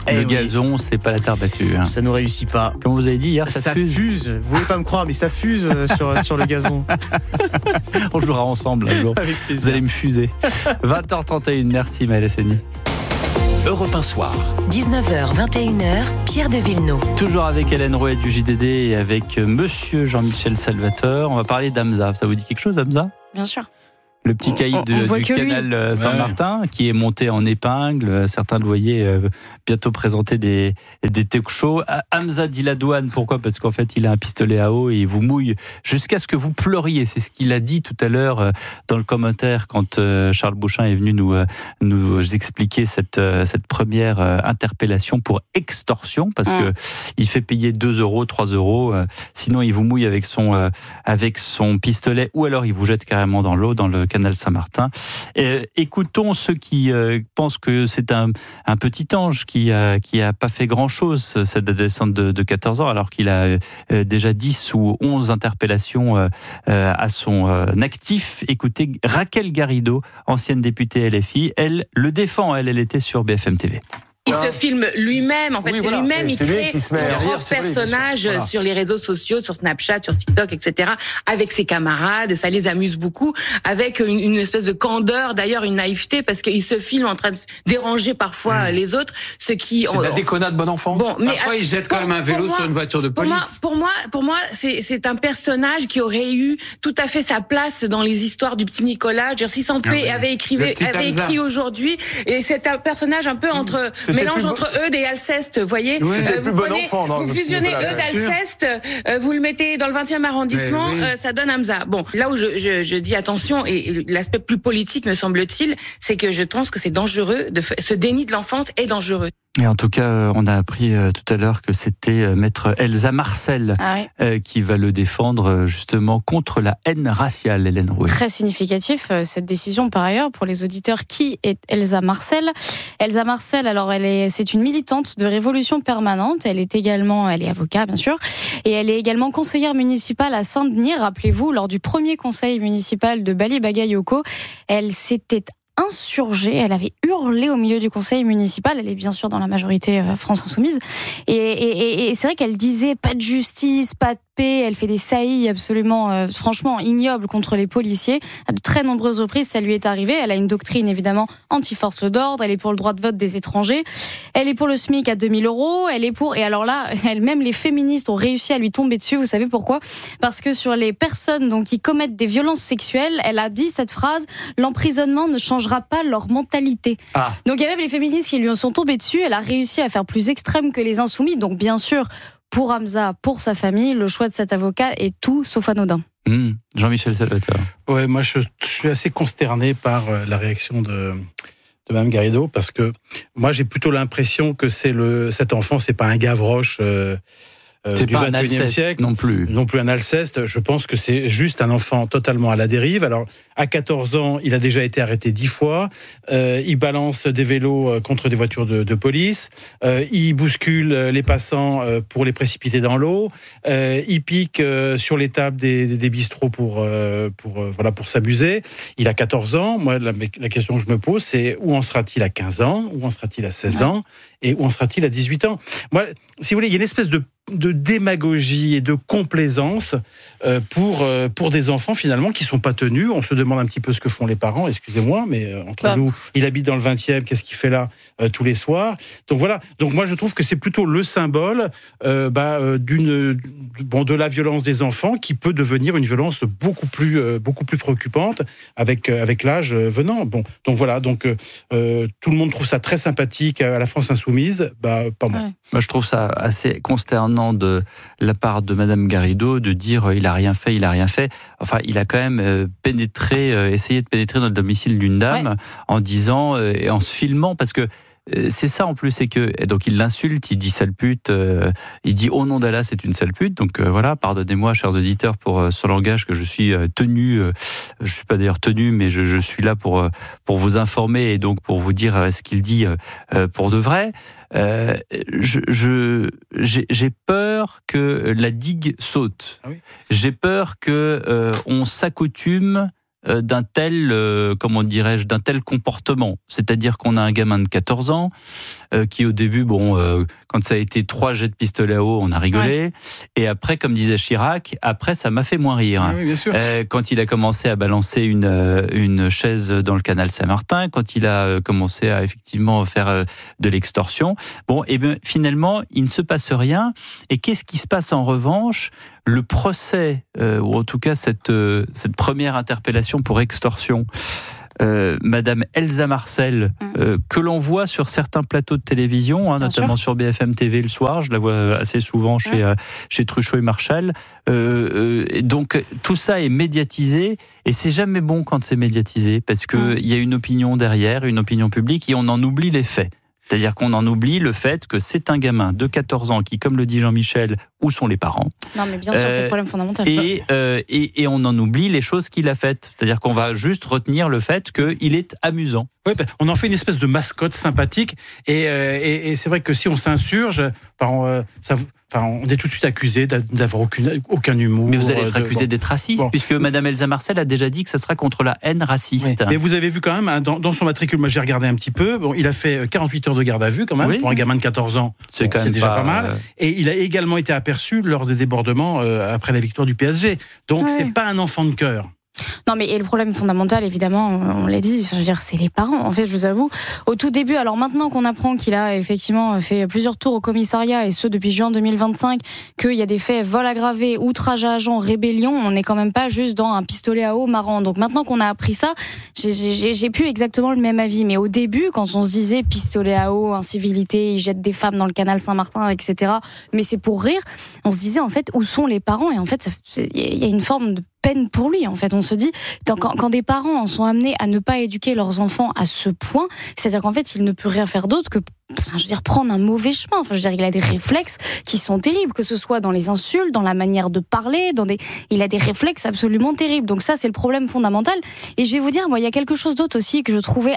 Le oui. gazon, c'est pas la terre battue. Hein. Ça nous réussit pas. Comme vous avez dit hier, ça, ça fuse. fuse. Vous voulez pas me croire, mais ça fuse euh, sur, sur le gazon. On jouera ensemble un jour. Avec plaisir. Vous allez me fuser. vingt heures trente et une, merci Maëlle Hassani. Europe un soir. dix-neuf heures, vingt et une heures, Pierre de Villeneuve. Toujours avec Hélène Rouet du J D D et avec monsieur Jean-Michel Salvateur. On va parler d'Hamza. Ça vous dit quelque chose, Hamza ? Bien sûr. Le petit caïd on, on du canal Saint-Martin, ouais. qui est monté en épingle. Certains le voyaient euh, bientôt présenter des, des talk shows. Hamza Diladouane, pourquoi ? Parce qu'en fait, il a un pistolet à eau et il vous mouille jusqu'à ce que vous pleuriez. C'est ce qu'il a dit tout à l'heure euh, dans le commentaire quand euh, Charles Beauchamp est venu nous, euh, nous expliquer cette, euh, cette première euh, interpellation pour extorsion, parce mmh. que il fait payer deux euros, trois euros. Euh, sinon, il vous mouille avec son, euh, avec son pistolet, ou alors il vous jette carrément dans l'eau, dans le canal Saint-Martin. Et, écoutons ceux qui euh, pensent que c'est un, un petit ange qui a, qui a pas fait grand-chose, cette adolescente de, de quatorze ans, alors qu'il a euh, déjà dix ou onze interpellations euh, euh, à son euh, actif. Écoutez, Raquel Garrido, ancienne députée L F I, elle le défend, elle, elle était sur B F M T V. Il se filme lui-même, en fait, oui, c'est voilà. lui-même, c'est il crée lui son propre personnage voilà. sur les réseaux sociaux, sur Snapchat, sur TikTok, et cetera, avec ses camarades, ça les amuse beaucoup, avec une, une espèce de candeur, d'ailleurs une naïveté, parce qu'il se filme en train de déranger parfois mmh. les autres, ce qui... C'est on, de la déconnade bon enfant. Bon, mais parfois, il jette quand même un vélo moi, sur une voiture de police. Pour moi, pour moi, pour moi c'est, c'est un personnage qui aurait eu tout à fait sa place dans les histoires du petit Nicolas. Je veux dire, si Sampé ah, avait, écrit, avait écrit aujourd'hui, et c'est un personnage un peu entre... C'était mélange entre Eudes et Alceste, vous voyez. Oui, euh, vous, bon prenez, enfant, non, vous fusionnez Eudes, Alceste, euh, vous le mettez dans le vingtième arrondissement, oui. euh, ça donne Hamza. Bon, là où je, je, je dis attention, et l'aspect plus politique me semble-t-il, c'est que je pense que c'est dangereux, de f- ce déni de l'enfance est dangereux. Et en tout cas, on a appris tout à l'heure que c'était maître Elsa Marcel ah oui. qui va le défendre justement contre la haine raciale, Hélène Rouet. Très significatif cette décision par ailleurs pour les auditeurs. Qui est Elsa Marcel ? Elsa Marcel, alors elle est, c'est une militante de Révolution Permanente. Elle est également, elle est avocate bien sûr, et elle est également conseillère municipale à Saint-Denis. Rappelez-vous, lors du premier conseil municipal de Bali Bagayoko, elle s'était insurgée, elle avait hurlé au milieu du conseil municipal, elle est bien sûr dans la majorité euh, France Insoumise, et, et, et c'est vrai qu'elle disait pas de justice, pas de paix, elle fait des saillies absolument, euh, franchement ignobles contre les policiers. À de très nombreuses reprises, ça lui est arrivé. Elle a une doctrine évidemment anti-force d'ordre, elle est pour le droit de vote des étrangers, elle est pour le SMIC à deux mille euros, elle est pour, et alors là, elle-même les féministes ont réussi à lui tomber dessus, vous savez pourquoi ? Parce que sur les personnes donc, qui commettent des violences sexuelles, elle a dit cette phrase, l'emprisonnement ne changera pas leur mentalité. Ah. Donc il y a même les féministes qui lui sont tombés dessus, elle a réussi à faire plus extrême que les insoumis, donc bien sûr, pour Hamza, pour sa famille, le choix de cet avocat est tout sauf anodin. Mmh. Jean-Michel Salvateur. Ouais, moi je, je suis assez consterné par la réaction de, de Mme Garrido, parce que moi j'ai plutôt l'impression que c'est le, cet enfant, c'est pas un Gavroche euh, euh, c'est du pas vingt et unième siècle. Non plus. Non plus un Alceste. Je pense que c'est juste un enfant totalement à la dérive. Alors, à quatorze ans, il a déjà été arrêté dix fois. Euh, il balance des vélos contre des voitures de, de police. Euh, il bouscule les passants pour les précipiter dans l'eau. Euh, il pique sur les tables des, des bistrots pour, pour, voilà, pour s'abuser. Il a quatorze ans. Moi, la, la question que je me pose, c'est où en sera-t-il à quinze ans? Où en sera-t-il à seize ans? Et où en sera-t-il à dix-huit ans? Moi, si vous voulez, il y a une espèce de de démagogie et de complaisance euh, pour euh, pour des enfants finalement qui sont pas tenus. On se demande un petit peu ce que font les parents. Excusez-moi, mais euh, entre bah. nous, il habite dans le vingtième. Qu'est-ce qu'il fait là euh, tous les soirs? Donc voilà. Donc moi je trouve que c'est plutôt le symbole euh, bah, euh, d'une bon de la violence des enfants qui peut devenir une violence beaucoup plus euh, beaucoup plus préoccupante avec euh, avec l'âge venant. Bon donc voilà. Donc euh, tout le monde trouve ça très sympathique à la France insoumise. Bah pas moi. Ouais. Moi je trouve ça assez consternant de la part de Madame Garrido de dire euh, il a rien fait, il a rien fait. Enfin, il a quand même euh, pénétré, euh, essayé de pénétrer dans le domicile d'une dame ouais. en disant euh, et en se filmant, parce que euh, c'est ça en plus, c'est que et donc il l'insulte, il dit sale pute, euh, il dit au nom d'Allah c'est une sale pute. Donc euh, voilà, pardonnez-moi chers auditeurs pour euh, ce langage que je suis euh, tenu, euh, je suis pas d'ailleurs tenu, mais je, je suis là pour euh, pour vous informer et donc pour vous dire euh, ce qu'il dit euh, pour de vrai. Euh, je, je, j'ai, j'ai peur que la digue saute. Ah oui. J'ai peur que euh, on s'accoutume euh, d'un tel, euh, comment dirais-je, d'un tel comportement. C'est-à-dire qu'on a un gamin de quatorze ans euh, qui au début, bon, euh, quand ça a été trois jets de pistolet à eau, on a rigolé. Ouais. Et après, comme disait Chirac, après ça m'a fait moins rire. Oui, bien sûr. Euh, quand il a commencé à balancer une euh, une chaise dans le canal Saint-Martin, quand il a euh, commencé à effectivement faire euh, de l'extorsion, bon, et bien finalement, il ne se passe rien. Et qu'est-ce qui se passe en revanche ? Le procès, euh, ou en tout cas cette, euh, cette première interpellation pour extorsion, euh, Madame Elsa Marcel, euh, que l'on voit sur certains plateaux de télévision, hein, notamment sûr. sur B F M T V le soir, je la vois assez souvent chez, euh, chez Truchot et Marchal. Euh, euh, donc tout ça est médiatisé, et c'est jamais bon quand c'est médiatisé, parce qu'il mmh. y a une opinion derrière, une opinion publique, et on en oublie les faits. C'est-à-dire qu'on en oublie le fait que c'est un gamin de quatorze ans qui, comme le dit Jean-Michel, où sont les parents ? Non, mais bien sûr, euh, c'est le problème fondamental. Et, euh, et, et on en oublie les choses qu'il a faites. C'est-à-dire qu'on va juste retenir le fait qu'il est amusant. Oui, on en fait une espèce de mascotte sympathique. Et, euh, et, et c'est vrai que si on s'insurge, ben, ça... Enfin, on est tout de suite accusé d'avoir aucune, aucun humour. Mais vous allez être de, accusé bon. d'être raciste, bon. puisque Madame Elsa Marcel a déjà dit que ça sera contre la haine raciste. Oui. Mais vous avez vu quand même, hein, dans, dans son matricule, moi j'ai regardé un petit peu, bon, il a fait quarante-huit heures de garde à vue quand même, oui. pour un gamin de quatorze ans. C'est, bon, quand même c'est déjà pas, pas mal. Euh... Et il a également été aperçu lors des débordements euh, après la victoire du P S G. Donc ouais. c'est pas un enfant de cœur. Non, mais et le problème fondamental, évidemment, on l'a dit, je veux dire, c'est les parents. En fait, je vous avoue, au tout début, alors maintenant qu'on apprend qu'il a effectivement fait plusieurs tours au commissariat, et ce depuis juin deux mille vingt-cinq, qu'il y a des faits vol aggravé, outrage à agent, rébellion, on n'est quand même pas juste dans un pistolet à eau marrant. Donc maintenant qu'on a appris ça, j'ai, j'ai, j'ai plus exactement le même avis. Mais au début, quand on se disait pistolet à eau, incivilité, il jette des femmes dans le canal Saint-Martin, et cetera, mais c'est pour rire, on se disait en fait, où sont les parents ? Et en fait, il y a une forme de peine pour lui, en fait. On se dit, quand, quand des parents sont amenés à ne pas éduquer leurs enfants à ce point, c'est-à-dire qu'en fait, il ne peut rien faire d'autre que, enfin, je veux dire, prendre un mauvais chemin. Enfin, je veux dire, il a des réflexes qui sont terribles, que ce soit dans les insultes, dans la manière de parler, dans des, il a des réflexes absolument terribles. Donc ça, c'est le problème fondamental. Et je vais vous dire, moi, il y a quelque chose d'autre aussi que je trouvais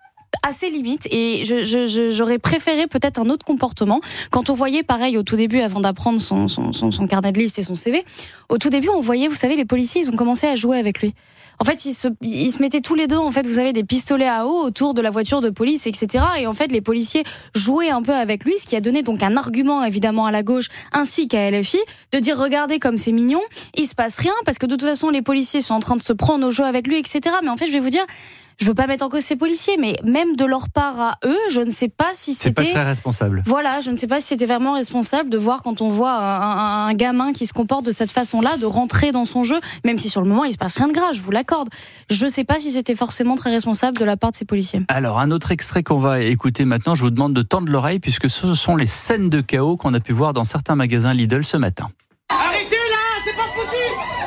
assez limite, et je, je, je, j'aurais préféré peut-être un autre comportement. Quand on voyait, pareil, au tout début, avant d'apprendre son, son, son, son carnet de liste et son C V, au tout début, on voyait, vous savez, les policiers, ils ont commencé à jouer avec lui. En fait, ils se, ils se mettaient tous les deux, en fait, vous savez, des pistolets à eau autour de la voiture de police, et cetera. Et en fait, les policiers jouaient un peu avec lui, ce qui a donné donc un argument, évidemment, à la gauche, ainsi qu'à L F I, de dire, regardez comme c'est mignon, il se passe rien, parce que de toute façon, les policiers sont en train de se prendre au jeu avec lui, et cetera. Mais en fait, je vais vous dire, je veux pas mettre en cause ces policiers, mais même de leur part à eux, je ne sais pas si c'était... C'est pas très responsable. Voilà, je ne sais pas si c'était vraiment responsable de voir, quand on voit un, un, un gamin qui se comporte de cette façon-là, de rentrer dans son jeu, même si sur le moment, il se passe rien de grave, je vous l'accorde. Je ne sais pas si c'était forcément très responsable de la part de ces policiers. Alors, un autre extrait qu'on va écouter maintenant, je vous demande de tendre l'oreille, puisque ce sont les scènes de chaos qu'on a pu voir dans certains magasins Lidl ce matin. Arrêtez là, c'est pas possible.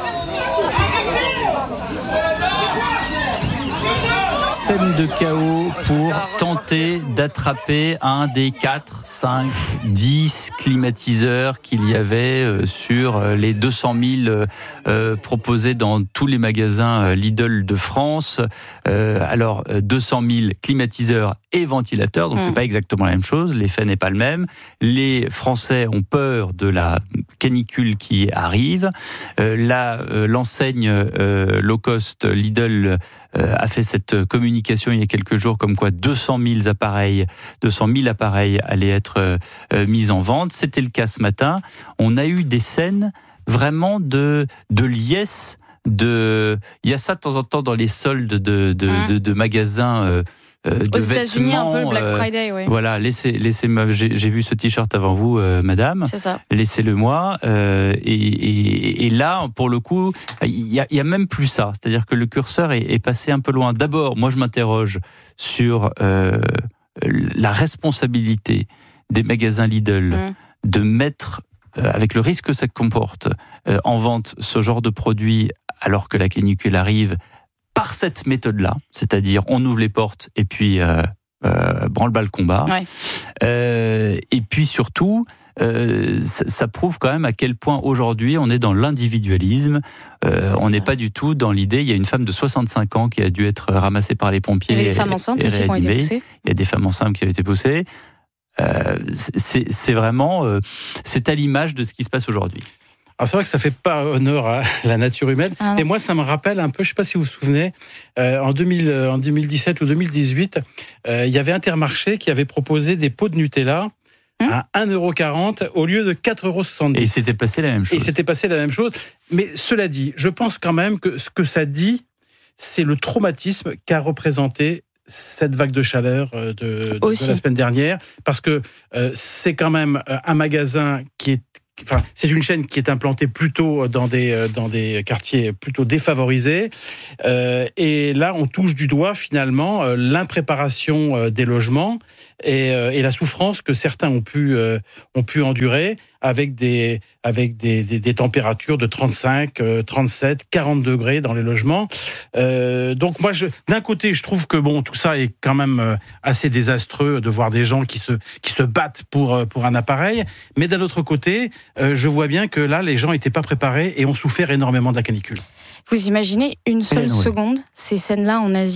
Scène de chaos pour tenter d'attraper un des quatre, cinq, dix climatiseurs qu'il y avait sur les deux cent mille euh, proposés dans tous les magasins Lidl de France. Euh, alors, deux cent mille climatiseurs et ventilateurs, donc mmh. c'est pas exactement la même chose, l'effet n'est pas le même. Les Français ont peur de la canicule qui arrive. Euh, là, euh, l'enseigne euh, low cost Lidl euh, a fait cette communication il y a quelques jours, comme quoi deux cent mille appareils, deux cent mille appareils allaient être euh, mis en vente. C'était le cas ce matin. On a eu des scènes vraiment de, de liesse, de, il y a ça de temps en temps dans les soldes de, de, mmh. de, de magasins, euh, Euh, de aux États-Unis, un peu le Black Friday, oui. Euh, voilà, laissez, laissez-moi. J'ai, j'ai vu ce t-shirt avant vous, euh, madame. C'est ça. Laissez-le moi. Euh, et, et, et là, pour le coup, il y a, il y a même plus ça. C'est-à-dire que le curseur est, est passé un peu loin. D'abord, moi, je m'interroge sur euh, la responsabilité des magasins Lidl mmh. de mettre, euh, avec le risque que ça comporte, euh, en vente ce genre de produit alors que la canicule arrive. Par cette méthode-là, c'est-à-dire on ouvre les portes et puis euh, euh, branle-bas le combat. Ouais. Euh, et puis surtout, euh, ça, ça prouve quand même à quel point aujourd'hui on est dans l'individualisme. Euh, on n'est pas du tout dans l'idée. Il y a une femme de soixante-cinq ans qui a dû être ramassée par les pompiers. Il y a des femmes enceintes aussi qui ont été poussées. Il y a des femmes enceintes qui ont été poussées. Euh, c'est, c'est vraiment, euh, c'est à l'image de ce qui se passe aujourd'hui. Alors c'est vrai que ça fait pas honneur à la nature humaine. Ah et moi, ça me rappelle un peu, je sais pas si vous vous souvenez, euh, en, deux mille, en deux mille dix-sept ou deux mille dix-huit, euh, il y avait Intermarché qui avait proposé des pots de Nutella à un euro quarante au lieu de quatre euros soixante-dix. Et il s'était passé la même chose. Et il s'était passé la même chose. Mais cela dit, je pense quand même que ce que ça dit, c'est le traumatisme qu'a représenté cette vague de chaleur de, de, de la semaine dernière. Parce que euh, c'est quand même un magasin qui est... Enfin, c'est une chaîne qui est implantée plutôt dans des, dans des quartiers plutôt défavorisés. Euh, et là, on touche du doigt, finalement, euh, l'impréparation euh, des logements et, euh, et la souffrance que certains ont pu, euh, ont pu endurer avec des, avec des, des, des températures de trente-cinq, trente-sept, quarante degrés dans les logements. Euh, donc moi, je, d'un côté, je trouve que bon, tout ça est quand même assez désastreux de voir des gens qui se, qui se battent pour, pour un appareil. Mais d'un autre côté, euh, je vois bien que là, les gens n'étaient pas préparés et ont souffert énormément de la canicule. Vous imaginez une seule Hélène, seconde oui. ces scènes-là en Asie ?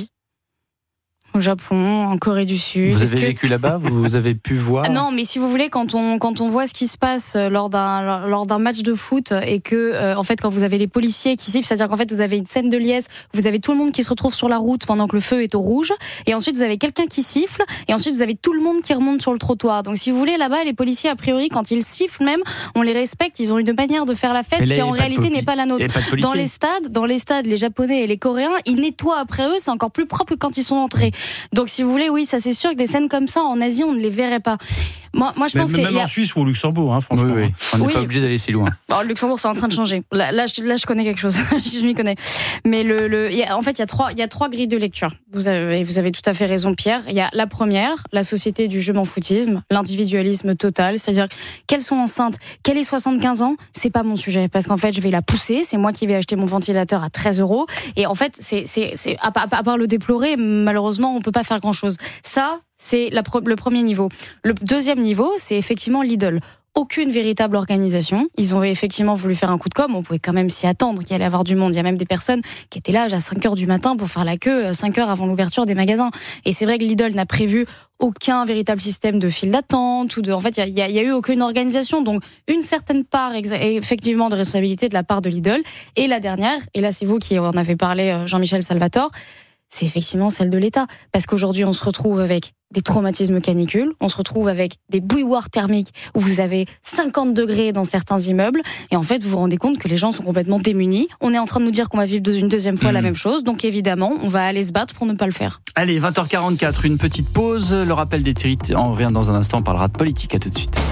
Au Japon, en Corée du Sud. Vous Est-ce avez que... vécu là-bas ? Vous avez pu voir ? Non, mais si vous voulez, quand on quand on voit ce qui se passe lors d'un lors d'un match de foot et que euh, en fait quand vous avez les policiers qui sifflent, c'est-à-dire qu'en fait vous avez une scène de liesse, vous avez tout le monde qui se retrouve sur la route pendant que le feu est au rouge, et ensuite vous avez quelqu'un qui siffle, et ensuite vous avez tout le monde qui remonte sur le trottoir. Donc si vous voulez, là-bas, les policiers a priori quand ils sifflent même, on les respecte, ils ont une manière de faire la fête qui en réalité n'est pas la nôtre. Dans les stades, dans les stades, les Japonais et les Coréens, ils nettoient après eux, c'est encore plus propre que quand ils sont entrés. Donc si vous voulez, oui, ça c'est sûr que des scènes comme ça en Asie, on ne les verrait pas. Moi, moi je pense que même y a... en Suisse ou au Luxembourg, hein, franchement. Oui, oui. On n'est Oui. pas obligé d'aller si loin. Bon, le Luxembourg, c'est en train de changer. Là, là, je, là je connais quelque chose. je m'y connais. Mais le, le, y a, en fait, il y a trois, il y a trois grilles de lecture. Vous avez, vous avez tout à fait raison, Pierre. Il y a la première, la société du je m'en foutisme, l'individualisme total, c'est-à-dire qu'elles sont enceintes, qu'elle ait soixante-quinze ans, c'est pas mon sujet, parce qu'en fait, je vais la pousser. C'est moi qui vais acheter mon ventilateur à treize euros. Et en fait, c'est, c'est, c'est à, à, à part le déplorer, malheureusement, on peut pas faire grand-chose. Ça, c'est la, le premier niveau. Le deuxième niveau, c'est effectivement Lidl. Aucune véritable organisation. Ils ont effectivement voulu faire un coup de com'. On pouvait quand même s'y attendre qu'il allait y avoir du monde. Il y a même des personnes qui étaient là à cinq heures du matin pour faire la queue, cinq heures avant l'ouverture des magasins. Et c'est vrai que Lidl n'a prévu aucun véritable système de file d'attente ou de. En fait, il y, y a eu aucune organisation. Donc, une certaine part, exa- effectivement, de responsabilité de la part de Lidl. Et la dernière, et là, c'est vous qui en avez parlé, Jean-Michel Salvatore, c'est effectivement celle de l'État. Parce qu'aujourd'hui, on se retrouve avec des traumatismes canicules, on se retrouve avec des bouilloires thermiques où vous avez cinquante degrés dans certains immeubles, et en fait, vous vous rendez compte que les gens sont complètement démunis. On est en train de nous dire qu'on va vivre une deuxième fois mmh. la même chose, donc évidemment, on va aller se battre pour ne pas le faire. Allez, vingt heures quarante-quatre, une petite pause. Le rappel des titres, on revient dans un instant, on parlera de politique. À tout de suite.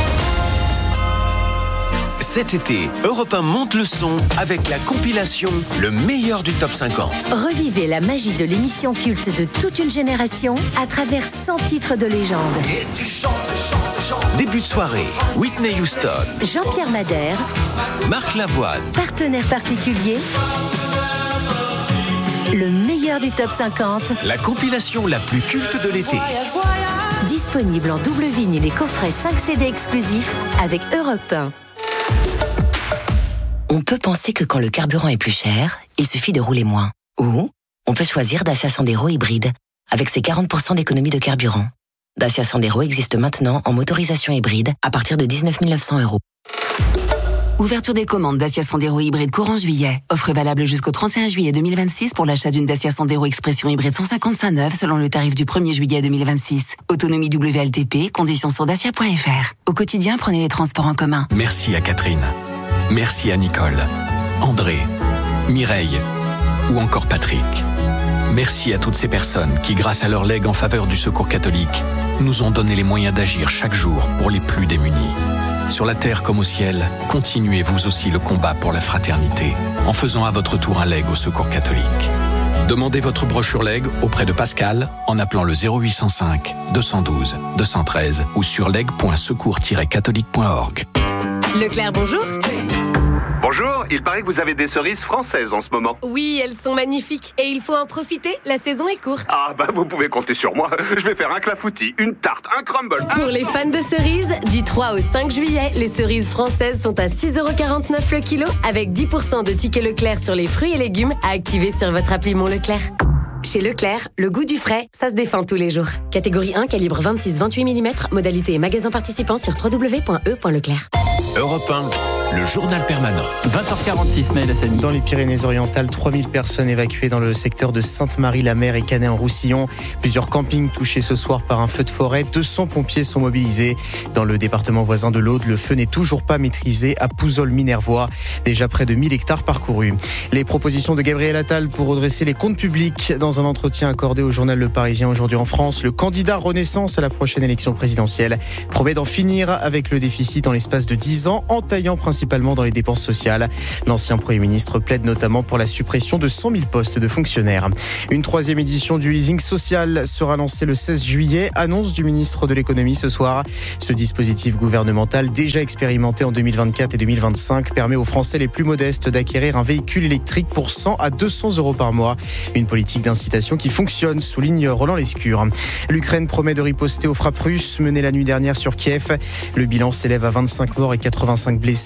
Cet été, Europe un monte le son avec la compilation Le meilleur du top cinquante. Revivez la magie de l'émission culte de toute une génération à travers cent titres de légende. Et tu chantes, chantes, chantes. Début de soirée, Whitney Houston, Jean-Pierre Madère, Marc Lavoine, partenaire particulier, le meilleur du top cinquante. La compilation la plus culte de l'été. Disponible en double vinyle et coffret cinq C D exclusifs avec Europe un. On peut penser que quand le carburant est plus cher, il suffit de rouler moins. Ou on peut choisir Dacia Sandero hybride, avec ses quarante pour cent d'économie de carburant. Dacia Sandero existe maintenant en motorisation hybride à partir de dix-neuf mille neuf cents euros. Ouverture des commandes Dacia Sandero hybride courant juillet. Offre valable jusqu'au trente et un juillet deux mille vingt-six pour l'achat d'une Dacia Sandero Expression hybride cent cinquante-cinq neuve selon le tarif du premier juillet deux mille vingt-six. Autonomie W L T P, conditions sur dacia point f r. Au quotidien, prenez les transports en commun. Merci à Catherine. Merci à Nicole, André, Mireille ou encore Patrick. Merci à toutes ces personnes qui, grâce à leur legs en faveur du Secours catholique, nous ont donné les moyens d'agir chaque jour pour les plus démunis. Sur la terre comme au ciel, continuez vous aussi le combat pour la fraternité en faisant à votre tour un leg au Secours catholique. Demandez votre brochure leg auprès de Pascal en appelant le zéro huit cent cinq deux cent douze deux cent treize ou sur leg point secours tiret catholique point org. Leclerc, bonjour. Bonjour, il paraît que vous avez des cerises françaises en ce moment. Oui, elles sont magnifiques et il faut en profiter, la saison est courte. Ah bah vous pouvez compter sur moi, je vais faire un clafoutis, une tarte, un crumble. Un... Pour les fans de cerises, du trois au cinq juillet, les cerises françaises sont à six euros quarante-neuf le kilo avec dix pour cent de tickets Leclerc sur les fruits et légumes à activer sur votre appli Mon Leclerc. Chez Leclerc, le goût du frais, ça se défend tous les jours. Catégorie un, calibre vingt-six vingt-huit millimètres, modalité et magasin participant sur w w w point e point leclerc. Europe un, le journal permanent. vingt heures quarante-six, Maël Hassani. Dans les Pyrénées-Orientales, trois mille personnes évacuées dans le secteur de Sainte-Marie-la-Mer et Canet-en-Roussillon. Plusieurs campings touchés ce soir par un feu de forêt. deux cents pompiers sont mobilisés. Dans le département voisin de l'Aude, le feu n'est toujours pas maîtrisé à Pouzol-Minervois. Déjà près de mille hectares parcourus. Les propositions de Gabriel Attal pour redresser les comptes publics. Dans un entretien accordé au journal Le Parisien aujourd'hui en France, le candidat Renaissance à la prochaine élection présidentielle promet d'en finir avec le déficit en l'espace de dix ans, en taillant principalement dans les dépenses sociales. L'ancien Premier ministre plaide notamment pour la suppression de cent mille postes de fonctionnaires. Une troisième édition du leasing social sera lancée le seize juillet, annonce du ministre de l'économie ce soir. Ce dispositif gouvernemental, déjà expérimenté en deux mille vingt-quatre et deux mille vingt-cinq, permet aux Français les plus modestes d'acquérir un véhicule électrique pour cent à deux cents euros par mois. Une politique d'incitation qui fonctionne, souligne Roland Lescure. L'Ukraine promet de riposter aux frappes russes menées la nuit dernière sur Kiev. Le bilan s'élève à vingt-cinq morts et quatre-vingt-cinq blessés.